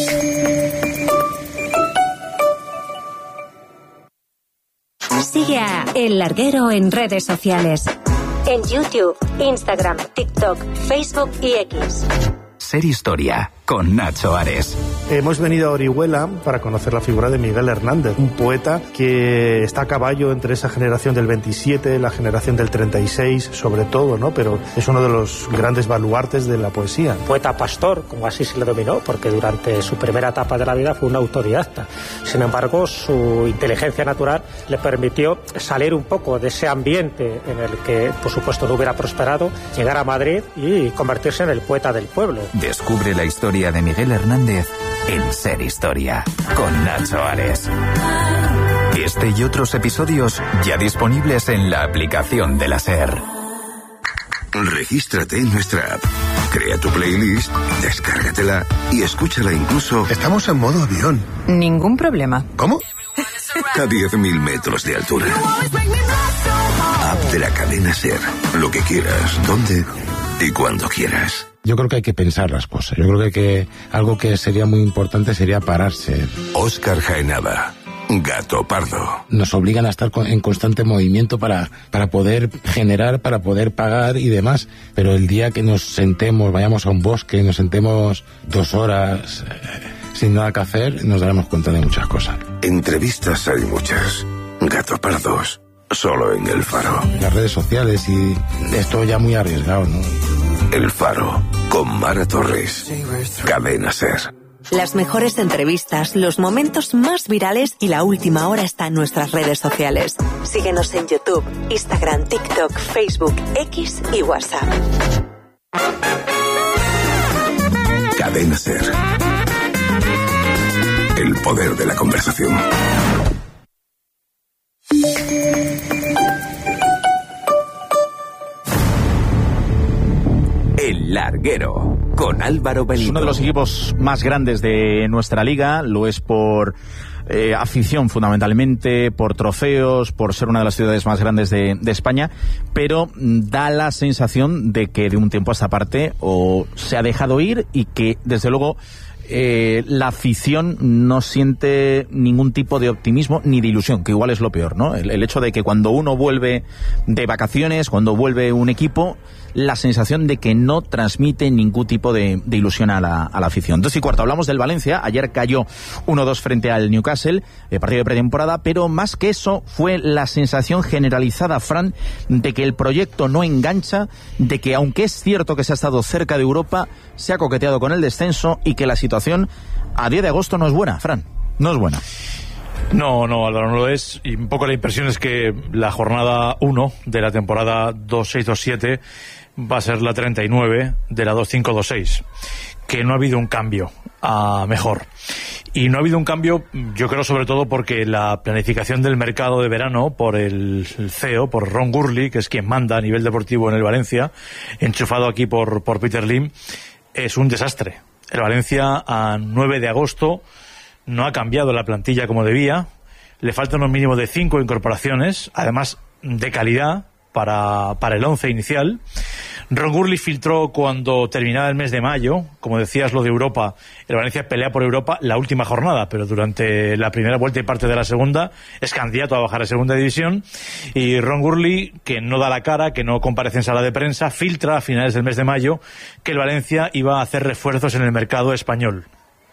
Sigue a El Larguero en redes sociales. En YouTube, Instagram, TikTok, Facebook y X. Ser Historia con Nacho Ares. Hemos venido a Orihuela para conocer la figura de Miguel Hernández, un poeta que está a caballo entre esa generación del 27, la generación del 36, sobre todo, ¿no? Pero es uno de los grandes baluartes de la poesía. Poeta pastor, como así se le dominó, porque durante su primera etapa de la vida fue un autodidacta. Sin embargo, su inteligencia natural le permitió salir un poco de ese ambiente en el que, por supuesto, no hubiera prosperado, llegar a Madrid y convertirse en el poeta del pueblo. Descubre la historia de Miguel Hernández en Ser Historia, con Nacho Ares. Este y otros episodios ya disponibles en la aplicación de la SER. Regístrate en nuestra app, crea tu playlist, descárgatela y escúchala incluso... Estamos en modo avión. Ningún problema. ¿Cómo? A 10.000 metros de altura. App de la cadena SER. Lo que quieras, dónde y cuando quieras. Yo creo que hay que pensar las cosas. Yo creo que algo que sería muy importante sería pararse. Óscar Jaenada, Gato Pardo. Nos obligan a estar en constante movimiento para poder generar, para poder pagar y demás. Pero el día que nos sentemos, vayamos a un bosque, nos sentemos 2 horas sin nada que hacer, nos daremos cuenta de muchas cosas. Entrevistas hay muchas. Gato Pardos, solo en El Faro. Las redes sociales y esto ya muy arriesgado, ¿no? El Faro, con Mara Torres. Cadena SER. Las mejores entrevistas, los momentos más virales y la última hora está en nuestras redes sociales. Síguenos en YouTube, Instagram, TikTok, Facebook, X y WhatsApp. Cadena SER. El poder de la conversación. El Larguero, con Álvaro Benito. Es uno de los equipos más grandes de nuestra liga, lo es por afición fundamentalmente, por trofeos, por ser una de las ciudades más grandes de España, pero da la sensación de que de un tiempo a esta parte o se ha dejado ir y que desde luego la afición no siente ningún tipo de optimismo ni de ilusión, que igual es lo peor, ¿no? El hecho de que cuando uno vuelve de vacaciones, cuando vuelve un equipo, la sensación de que no transmite ningún tipo de ilusión a la afición. 2:15, hablamos del Valencia. Ayer cayó 1-2 frente al Newcastle, partido de pretemporada, pero más que eso fue la sensación generalizada, Fran, de que el proyecto no engancha, de que aunque es cierto que se ha estado cerca de Europa, se ha coqueteado con el descenso y que la situación a 10 de agosto no es buena, Fran, no es buena. No, Álvaro, no lo es. Y un poco la impresión es que la jornada 1 de la temporada 2-6-2-7 va a ser la 39 de la 2-5-2-6. Que no ha habido un cambio a mejor. Y no ha habido un cambio, yo creo, sobre todo porque la planificación del mercado de verano por el CEO, por Ron Gurley, que es quien manda a nivel deportivo en el Valencia, enchufado aquí por Peter Lim, es un desastre. El Valencia a 9 de agosto no ha cambiado la plantilla como debía, le faltan un mínimo de 5 incorporaciones, además de calidad para el 11 inicial. Ron Gurley filtró cuando terminaba el mes de mayo, como decías lo de Europa, el Valencia pelea por Europa la última jornada, pero durante la primera vuelta y parte de la segunda es candidato a bajar a segunda división, y Ron Gurley, que no da la cara, que no comparece en sala de prensa, filtra a finales del mes de mayo que el Valencia iba a hacer refuerzos en el mercado español.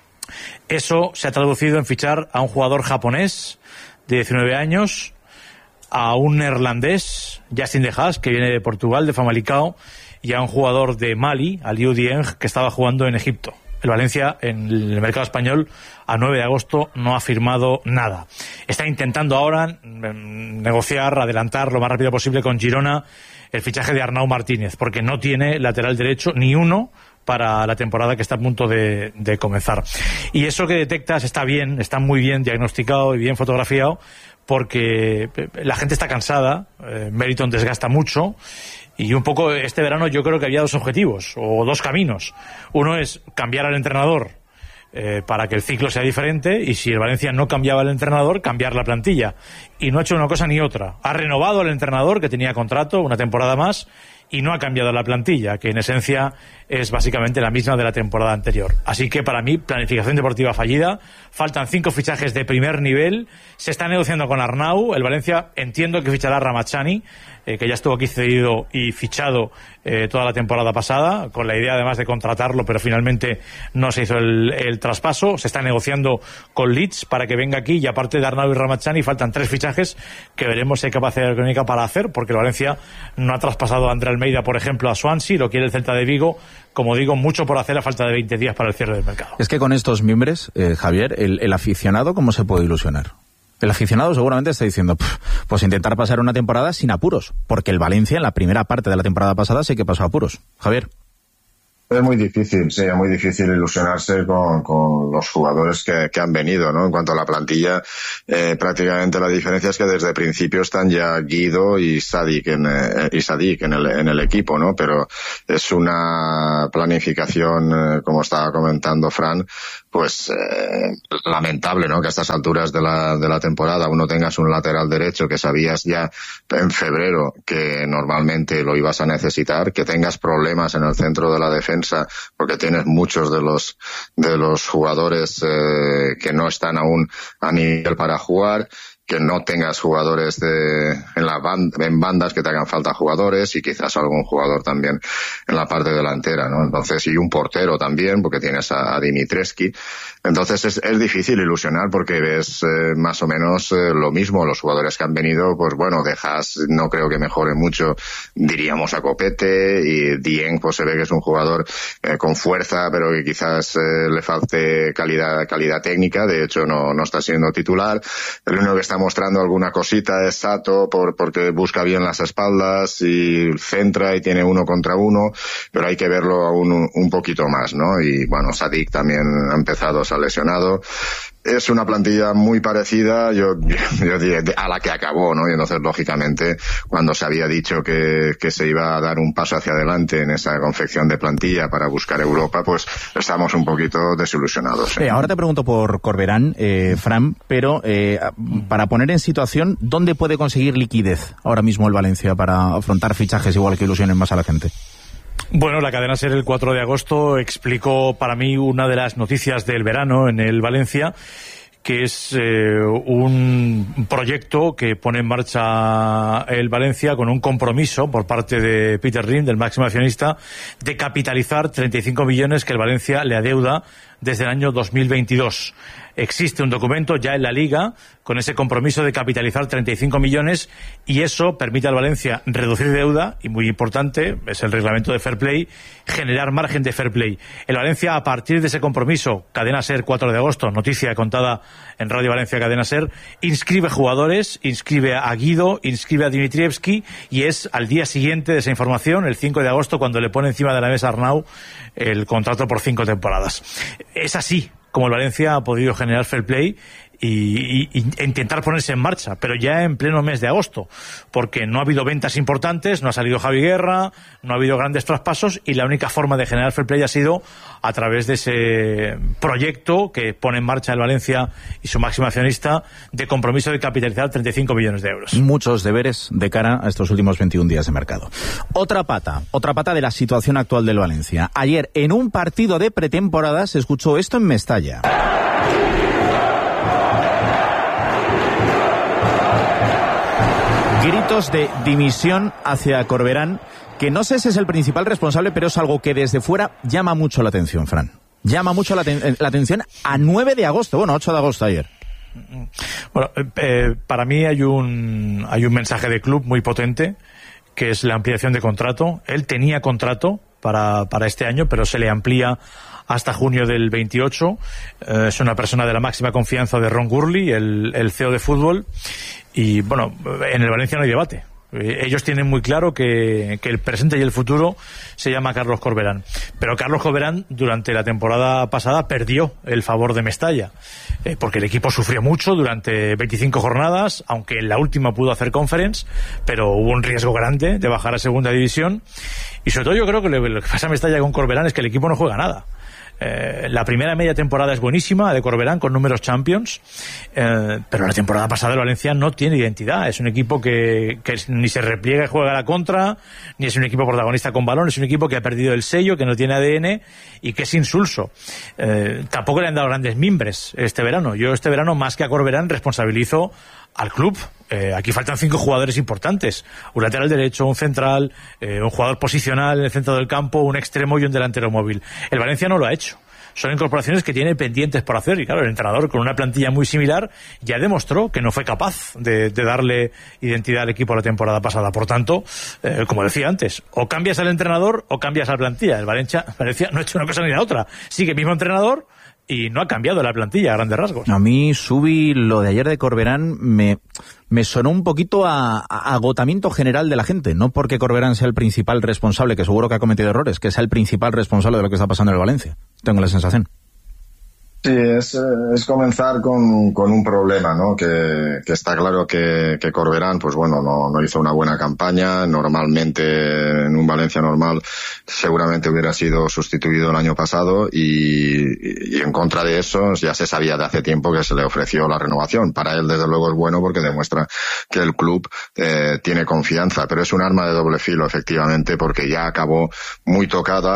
Eso se ha traducido en fichar a un jugador japonés de 19 años, a un neerlandés, Justin De Haas, que viene de Portugal, de Famalicão, y a un jugador de Mali, Aliou Dieng, que estaba jugando en Egipto. El Valencia, en el mercado español, a 9 de agosto no ha firmado nada. Está intentando ahora negociar, adelantar lo más rápido posible con Girona el fichaje de Arnau Martínez, porque no tiene lateral derecho ni uno para la temporada que está a punto de comenzar. Y eso que detectas está bien, está muy bien diagnosticado y bien fotografiado, porque la gente está cansada, Meriton desgasta mucho, y un poco este verano yo creo que había 2 objetivos, o 2 caminos. Uno es cambiar al entrenador para que el ciclo sea diferente, y si el Valencia no cambiaba el entrenador, cambiar la plantilla. Y no ha hecho una cosa ni otra. Ha renovado al entrenador, que tenía contrato, una temporada más, y no ha cambiado la plantilla, que en esencia es básicamente la misma de la temporada anterior. Así que para mí, planificación deportiva fallida. Faltan 5 fichajes de primer nivel. Se está negociando con Arnau. El Valencia entiendo que fichará a Ramachani, que ya estuvo aquí cedido y fichado toda la temporada pasada, con la idea además de contratarlo, pero finalmente no se hizo el traspaso. Se está negociando con Leeds para que venga aquí, y aparte de Arnau y Ramachani faltan 3 fichajes que veremos si hay capacidad económica para hacer, porque el Valencia no ha traspasado a André Almeida, por ejemplo, a Swansea, lo quiere el Celta de Vigo. Como digo, mucho por hacer a falta de 20 días para el cierre del mercado. Es que con estos miembros, Javier, el aficionado, ¿cómo se puede ilusionar? El aficionado seguramente está diciendo, pues intentar pasar una temporada sin apuros, porque el Valencia en la primera parte de la temporada pasada sí que pasó apuros. Javier. Es muy difícil, sí, es muy difícil ilusionarse con los jugadores que han venido, ¿no? En cuanto a la plantilla, prácticamente la diferencia es que desde el principio están ya Guido y Sadik en el equipo, ¿no? Pero es una planificación, como estaba comentando Fran, pues lamentable, ¿no? Que a estas alturas de la temporada uno tengas un lateral derecho que sabías ya en febrero que normalmente lo ibas a necesitar, que tengas problemas en el centro de la defensa porque tienes muchos de los jugadores que no están aún a nivel para jugar, que no tengas jugadores en bandas, que te hagan falta jugadores, y quizás algún jugador también en la parte delantera, ¿no? Entonces, y un portero también, porque tienes a Dimitrescu. Entonces es difícil ilusionar porque ves más o menos lo mismo. Los jugadores que han venido, pues bueno, no creo que mejore mucho, diríamos, a Copete, y Dieng pues se ve que es un jugador con fuerza, pero que quizás le falte calidad técnica. De hecho no está siendo titular. El único que está mostrando alguna cosita es Sato, porque busca bien las espaldas y centra y tiene 1 contra 1, pero hay que verlo aún un poquito más, ¿no? Y bueno, Sadik también ha empezado, se ha lesionado. Es una plantilla muy parecida, yo diría, a la que acabó, ¿no? Y entonces, lógicamente, cuando se había dicho que se iba a dar un paso hacia adelante en esa confección de plantilla para buscar Europa, pues estamos un poquito desilusionados. Ahora te pregunto por Corberán, Fran, pero para poner en situación, ¿dónde puede conseguir liquidez ahora mismo el Valencia para afrontar fichajes igual que ilusionen más a la gente? Bueno, la cadena SER el 4 de agosto explicó para mí una de las noticias del verano en el Valencia, que es un proyecto que pone en marcha el Valencia con un compromiso por parte de Peter Lim, del máximo accionista, de capitalizar 35 millones que el Valencia le adeuda desde el año 2022. Existe un documento ya en la Liga con ese compromiso de capitalizar 35 millones y eso permite al Valencia reducir deuda y, muy importante, es el reglamento de Fair Play, generar margen de Fair Play. El Valencia, a partir de ese compromiso, cadena SER 4 de agosto, noticia contada en Radio Valencia Cadena SER, inscribe jugadores, inscribe a Guido, inscribe a Dimitrievski, y es al día siguiente de esa información, el 5 de agosto, cuando le pone encima de la mesa a Arnau el contrato por 5 temporadas. Es así como el Valencia ha podido generar fair play y intentar ponerse en marcha, pero ya en pleno mes de agosto, porque no ha habido ventas importantes, no ha salido Javi Guerra, no ha habido grandes traspasos, y la única forma de generar fair play ha sido a través de ese proyecto que pone en marcha el Valencia y su máximo accionista, de compromiso de capitalizar 35 millones de euros. Muchos deberes de cara a estos últimos 21 días de mercado. Otra pata de la situación actual del Valencia. Ayer, en un partido de pretemporada, se escuchó esto en Mestalla. Gritos de dimisión hacia Corberán, que no sé si es el principal responsable, pero es algo que desde fuera llama mucho la atención, Fran. Llama mucho la atención a 9 de agosto, 8 de agosto ayer. Bueno, para mí hay un mensaje de club muy potente, que es la ampliación de contrato. Él tenía contrato para este año, pero se le amplía hasta junio del 28. Es una persona de la máxima confianza de Ron Gurley, el CEO de fútbol. Y bueno, en el Valencia no hay debate. Ellos tienen muy claro que el presente y el futuro se llama Carlos Corberán. Pero Carlos Corberán durante la temporada pasada perdió el favor de Mestalla, porque el equipo sufrió mucho durante 25 jornadas, aunque en la última pudo hacer conference, pero hubo un riesgo grande de bajar a segunda división. Y sobre todo yo creo que lo que pasa a Mestalla con Corberán es que el equipo no juega nada. La primera media temporada es buenísima, de Corberán, con números Champions, pero la temporada pasada el Valencia no tiene identidad. Es un equipo que ni se repliega y juega a la contra, ni es un equipo protagonista con balón, es un equipo que ha perdido el sello, que no tiene ADN y que es insulso. Tampoco le han dado grandes mimbres este verano. Yo este verano, más que a Corberán, responsabilizo al club. Aquí faltan 5 jugadores importantes: un lateral derecho, un central, un jugador posicional en el centro del campo, un extremo y un delantero móvil. El Valencia no lo ha hecho. Son incorporaciones que tiene pendientes por hacer, y claro, el entrenador, con una plantilla muy similar, ya demostró que no fue capaz de darle identidad al equipo la temporada pasada. Por tanto, como decía antes, o cambias al entrenador o cambias a la plantilla. El Valencia no ha hecho una cosa ni la otra. Sigue mismo entrenador y no ha cambiado la plantilla a grandes rasgos. A mí, Subi, lo de ayer de Corberán me sonó un poquito a agotamiento general de la gente. No porque Corberán sea el principal responsable, que seguro que ha cometido errores, que sea el principal responsable de lo que está pasando en el Valencia. Tengo la sensación. Sí, es comenzar con un problema, ¿no? Que está claro que Corberán, pues bueno, no hizo una buena campaña. Normalmente, en un Valencia normal, seguramente hubiera sido sustituido el año pasado, y en contra de eso ya se sabía de hace tiempo que se le ofreció la renovación. Para él, desde luego, es bueno porque demuestra que el club tiene confianza, pero es un arma de doble filo, efectivamente, porque ya acabó muy tocado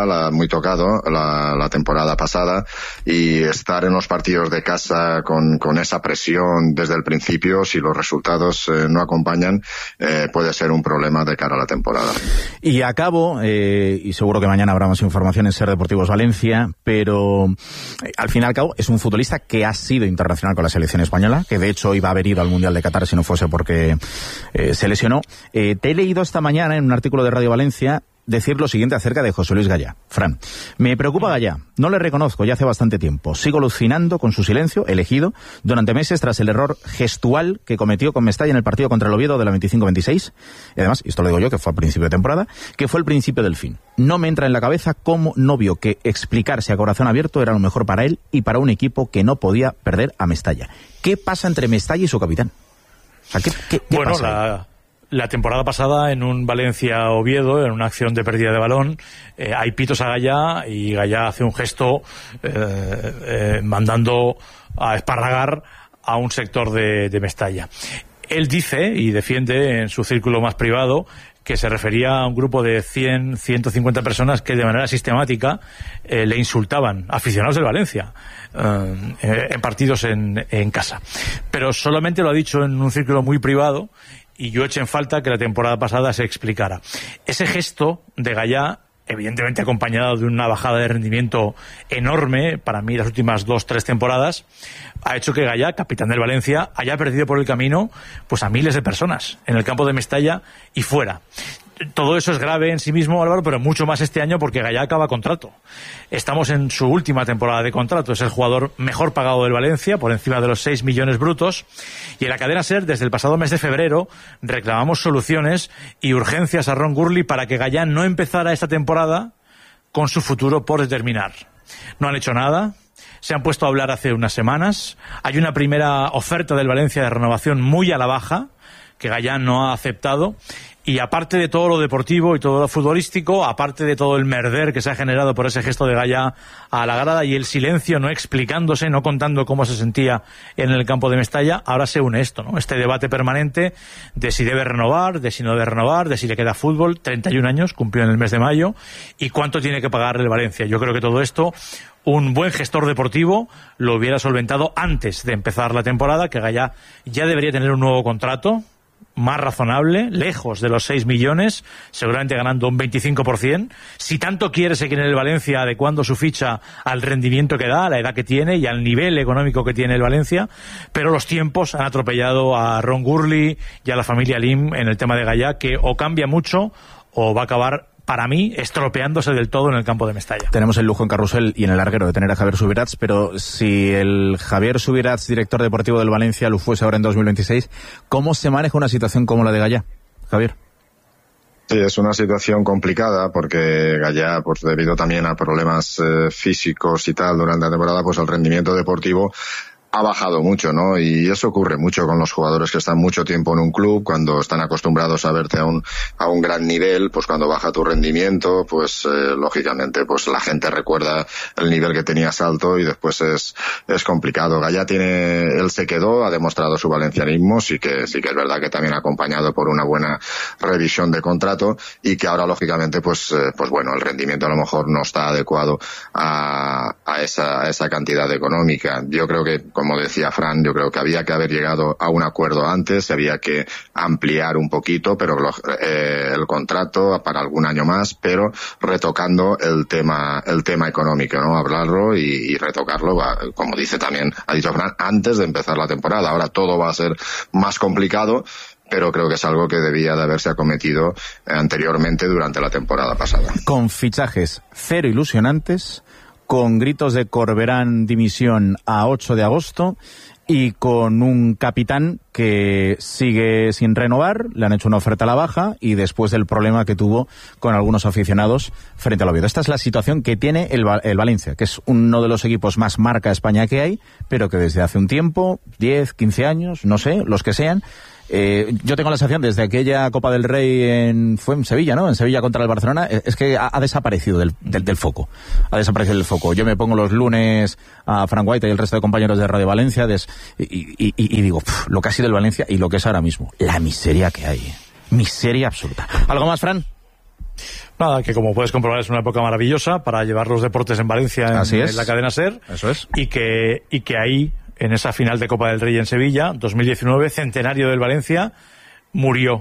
la temporada pasada, y está en los partidos de casa con esa presión desde el principio, si los resultados no acompañan, puede ser un problema de cara a la temporada. Y acabo, y seguro que mañana habrá más información en Ser Deportivos Valencia, pero al fin y al cabo es un futbolista que ha sido internacional con la selección española, que de hecho iba a haber ido al Mundial de Qatar si no fuese porque se lesionó. Te he leído esta mañana en un artículo de Radio Valencia decir lo siguiente acerca de José Luis Gallá. Fran, me preocupa Gallá, no le reconozco ya hace bastante tiempo, sigo alucinando con su silencio, elegido durante meses tras el error gestual que cometió con Mestalla en el partido contra el Oviedo de la 25-26, y además, esto lo digo yo, que fue al principio de temporada, que fue el principio del fin. No me entra en la cabeza cómo no vio que explicarse a corazón abierto era lo mejor para él y para un equipo que no podía perder a Mestalla. ¿Qué pasa entre Mestalla y su capitán? O sea, ¿qué pasa? La temporada pasada, en un Valencia-Oviedo, en una acción de pérdida de balón, hay pitos a Gallá, y Gallá hace un gesto mandando a esparragar a un sector de Mestalla. Él dice, y defiende en su círculo más privado, que se refería a un grupo de 100, 150 personas que de manera sistemática le insultaban, aficionados del Valencia, en partidos en casa. Pero solamente lo ha dicho en un círculo muy privado, y yo eché en falta que la temporada pasada se explicara. Ese gesto de Gallá, evidentemente acompañado de una bajada de rendimiento enorme, para mí las últimas 2-3 temporadas, ha hecho que Gallá, capitán del Valencia, haya perdido por el camino pues a miles de personas en el campo de Mestalla y fuera. Todo eso es grave en sí mismo, Álvaro, pero mucho más este año porque Gallá acaba contrato. Estamos en su última temporada de contrato. Es el jugador mejor pagado del Valencia, por encima de los 6 millones brutos. Y en la cadena SER, desde el pasado mes de febrero, reclamamos soluciones y urgencias a Ron Gurley para que Gallá no empezara esta temporada con su futuro por determinar. No han hecho nada. Se han puesto a hablar hace unas semanas. Hay una primera oferta del Valencia de renovación muy a la baja, que Gallá no ha aceptado. Y aparte de todo lo deportivo y todo lo futbolístico, aparte de todo el merder que se ha generado por ese gesto de Gallá a la grada y el silencio, no explicándose, no contando cómo se sentía en el campo de Mestalla, ahora se une esto, ¿no? Este debate permanente de si debe renovar, de si no debe renovar, de si le queda fútbol. 31 años, cumplió en el mes de mayo, y cuánto tiene que pagar el Valencia. Yo creo que todo esto, un buen gestor deportivo lo hubiera solventado antes de empezar la temporada, que Gallá ya debería tener un nuevo contrato más razonable, lejos de los 6 millones, seguramente ganando un 25%. Si tanto quiere seguir en el Valencia, adecuando su ficha al rendimiento que da, a la edad que tiene y al nivel económico que tiene el Valencia, pero los tiempos han atropellado a Ron Gurley y a la familia Lim en el tema de Gallá, que o cambia mucho o va a acabar, para mí, estropeándose del todo en el campo de Mestalla. Tenemos el lujo en Carrusel y en el Larguero de tener a Javier Subirats, pero si el Javier Subirats, director deportivo del Valencia, lo fuese ahora en 2026, ¿cómo se maneja una situación como la de Gallá, Javier? Sí, es una situación complicada porque Gallá, pues debido también a problemas físicos y tal durante la temporada, pues el rendimiento deportivo ha bajado mucho, ¿no? Y eso ocurre mucho con los jugadores que están mucho tiempo en un club, cuando están acostumbrados a verte a un gran nivel, pues cuando baja tu rendimiento, pues lógicamente pues la gente recuerda el nivel que tenías alto y después es complicado. Gaya él se quedó, ha demostrado su valencianismo, sí que es verdad que también acompañado por una buena revisión de contrato y que ahora lógicamente pues bueno, el rendimiento a lo mejor no está adecuado a esa cantidad económica. Yo creo que, como decía Fran, yo creo que había que haber llegado a un acuerdo antes, había que ampliar un poquito, pero el contrato para algún año más, pero retocando el tema económico, ¿no? Hablarlo y retocarlo, como dice también, ha dicho Fran, antes de empezar la temporada. Ahora todo va a ser más complicado, pero creo que es algo que debía de haberse acometido anteriormente durante la temporada pasada. Con fichajes cero ilusionantes, con gritos de Corberán dimisión a 8 de agosto y con un capitán que sigue sin renovar, le han hecho una oferta a la baja y después del problema que tuvo con algunos aficionados frente al Oviedo. Esta es la situación que tiene el Valencia, que es uno de los equipos más marca España que hay, pero que desde hace un tiempo, 10, 15 años, no sé, los que sean, yo tengo la sensación desde aquella Copa del Rey fue en Sevilla, ¿no? En Sevilla contra el Barcelona, es que ha desaparecido del foco. Ha desaparecido del foco. Yo me pongo los lunes a Frank White y el resto de compañeros de Radio Valencia y digo, lo que ha sido el Valencia y lo que es ahora mismo. La miseria que hay. Miseria absoluta. ¿Algo más, Fran? Nada, que como puedes comprobar es una época maravillosa para llevar los deportes en Valencia en la cadena SER. Eso es. Y que ahí, en esa final de Copa del Rey en Sevilla, 2019, centenario del Valencia, murió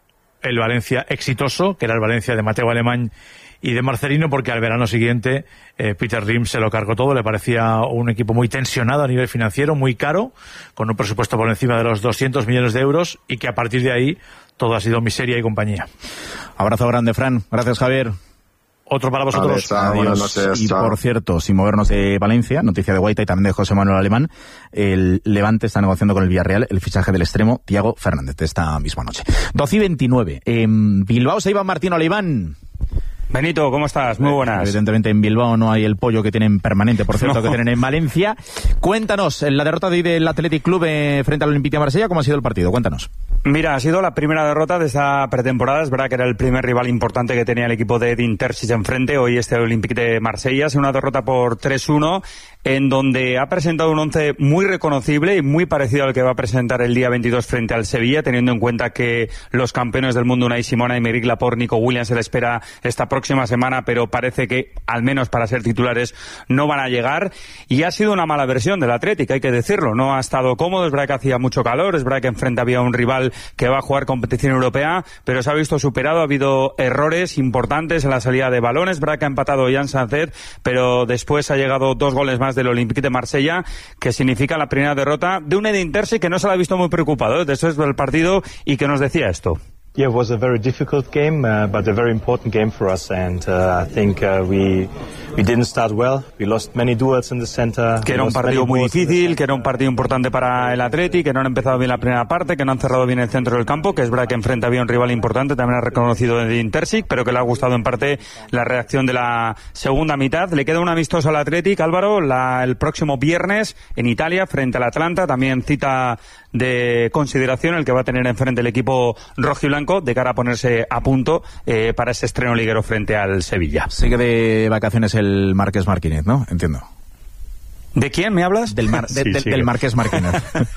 el Valencia exitoso, que era el Valencia de Mateo Alemán y de Marcelino, porque al verano siguiente Peter Lim se lo cargó todo. Le parecía un equipo muy tensionado a nivel financiero, muy caro, con un presupuesto por encima de los 200 millones de euros, y que a partir de ahí todo ha sido miseria y compañía. Abrazo grande, Fran. Gracias, Javier. Otro para vosotros. Buenas noches. Y por cierto, sin movernos de Valencia, noticia de Guaita y también de José Manuel Alemán, el Levante está negociando con el Villarreal el fichaje del extremo Thiago Fernández de esta misma noche. 12:29. En Bilbao se iba Martín Oliván. Benito, ¿cómo estás? Muy buenas. Evidentemente en Bilbao no hay el pollo que tienen permanente, por cierto, que tienen en Valencia. Cuéntanos, la derrota del Athletic Club frente al Olympique de Marsella, ¿cómo ha sido el partido? Cuéntanos. Mira, ha sido la primera derrota de esta pretemporada. Es verdad que era el primer rival importante que tenía el equipo de Edin Terzic enfrente. Hoy el Olympique de Marsella. Es una derrota por 3-1, en donde ha presentado un once muy reconocible y muy parecido al que va a presentar el día 22 frente al Sevilla, teniendo en cuenta que los campeones del mundo, Unai Simón, Aymeric Laporte, Nico Williams, se le espera esta próxima semana, pero parece que, al menos para ser titulares, no van a llegar. Y ha sido una mala versión del Athletic, hay que decirlo. No ha estado cómodo, es verdad que hacía mucho calor, es verdad que enfrente había un rival que va a jugar competición europea, pero se ha visto superado. Ha habido errores importantes en la salida de balones, es verdad que ha empatado Jan Sancet, pero después ha llegado 2 goles más del Olympique de Marsella, que significa la primera derrota de un Edin Terzic que no se la ha visto muy preocupado después del partido y que nos decía esto. Yeah, it was a very difficult game, but a very important game for us, and I think we didn't start well. We lost many duels in the center. Que era un partido muy difícil, que era un partido importante para el Atleti, que no han empezado bien la primera parte, que no han cerrado bien el centro del campo, que es verdad que enfrente había un rival importante, también ha reconocido Edin Terzic, pero que le ha gustado en parte la reacción de la segunda mitad. Le queda un amistoso al Athletic, Álvaro, el próximo viernes en Italia, frente al Atlanta, también cita de consideración el que va a tener enfrente el equipo rojiblanco de cara a ponerse a punto para ese estreno liguero frente al Sevilla. Sigue de vacaciones el Marqués Martínez, ¿no? Entiendo. ¿De quién me hablas? Del Marqués Martínez.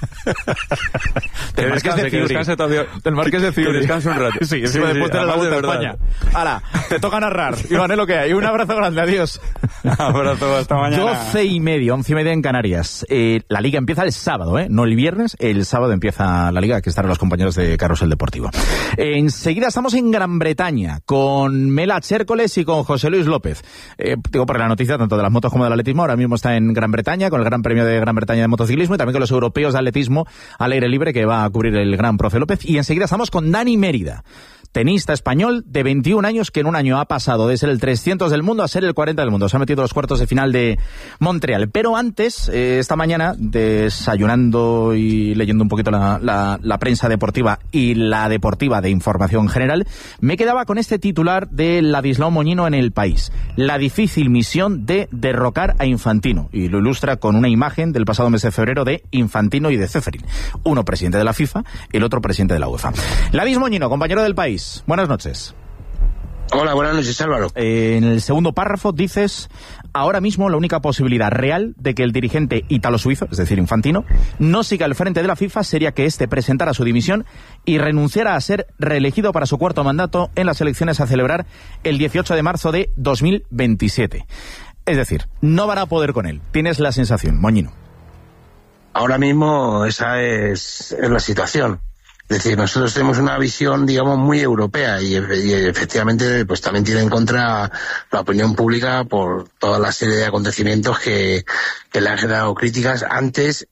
Del Marqués de Ciuri. Del Marqués de Ciuri. Que descanse un rato. Sí, después de la Vuelta a España. Hala, te toca narrar. Iván, es lo que hay. Un abrazo grande, adiós. Abrazo, hasta mañana. 12:30, 11:30 en Canarias. La Liga empieza el sábado, no el viernes. El sábado empieza la Liga, que estarán los compañeros de Carrusel Deportivo. Enseguida estamos en Gran Bretaña con Mela Chércoles y con José Luis López. Digo, por la noticia tanto de las motos como del atletismo, ahora mismo está en Gran Bretaña con el Gran Premio de Gran Bretaña de motociclismo y también con los europeos de atletismo al aire libre que va a cubrir el Gran Profe López. Y enseguida estamos con Dani Mérida. tenista español de 21 años que en un año ha pasado de ser el 300 del mundo a ser el 40 del mundo. Se ha metido a los cuartos de final de Montreal. Pero antes, esta mañana, desayunando y leyendo un poquito la prensa deportiva y la deportiva de información general, me quedaba con este titular de Ladislao Moñino en El País. La difícil misión de derrocar a Infantino. Y lo ilustra con una imagen del pasado mes de febrero de Infantino y de Ceferin. Uno presidente de la FIFA, el otro presidente de la UEFA. Ladis Moñino, compañero del País. Buenas noches. Hola, buenas noches, Álvaro. En el segundo párrafo dices: ahora mismo la única posibilidad real de que el dirigente ítalo-suizo, es decir, Infantino, no siga al frente de la FIFA sería que éste presentara su dimisión y renunciara a ser reelegido para su cuarto mandato en las elecciones a celebrar el 18 de marzo de 2027. Es decir, no van a poder con él. ¿Tienes la sensación, Moñino? Ahora mismo esa es la situación. Es decir, nosotros tenemos una visión, digamos, muy europea y efectivamente pues también tiene en contra la opinión pública por toda la serie de acontecimientos que le han generado críticas antes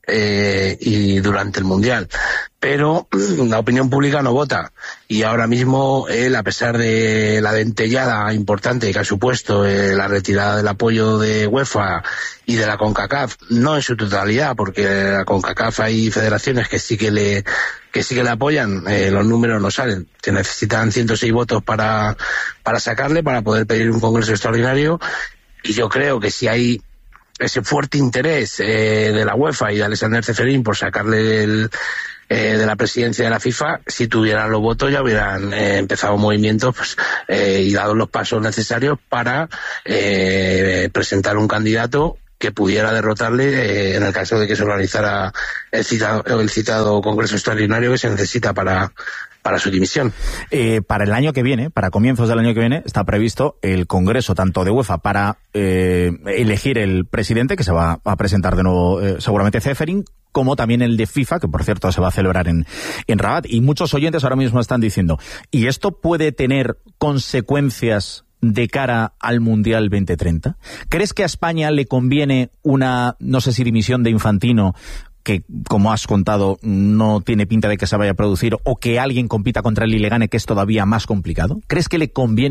y durante el Mundial. Pero la opinión pública no vota y ahora mismo él, a pesar de la dentellada importante que ha supuesto la retirada del apoyo de UEFA y de la CONCACAF, no en su totalidad, porque la CONCACAF hay federaciones que sí que le apoyan, los números no salen, se necesitan 106 votos para sacarle, para poder pedir un congreso extraordinario, y yo creo que si hay ese fuerte interés de la UEFA y de Alexander Ceferin por sacarle de la presidencia de la FIFA, si tuvieran los votos ya hubieran empezado movimientos y dado los pasos necesarios para presentar un candidato que pudiera derrotarle en el caso de que se organizara el citado Congreso Extraordinario que se necesita para su dimisión. Para el año que viene, para comienzos del año que viene, está previsto el Congreso tanto de UEFA para elegir el presidente, que se va a presentar de nuevo seguramente Ceferin, como también el de FIFA, que por cierto se va a celebrar en Rabat. Y muchos oyentes ahora mismo están diciendo, ¿y esto puede tener consecuencias de cara al Mundial 2030? ¿Crees que a España le conviene una, no sé si dimisión de Infantino, que, como has contado, no tiene pinta de que se vaya a producir, o que alguien compita contra él y le gane, que es todavía más complicado? ¿Crees que le conviene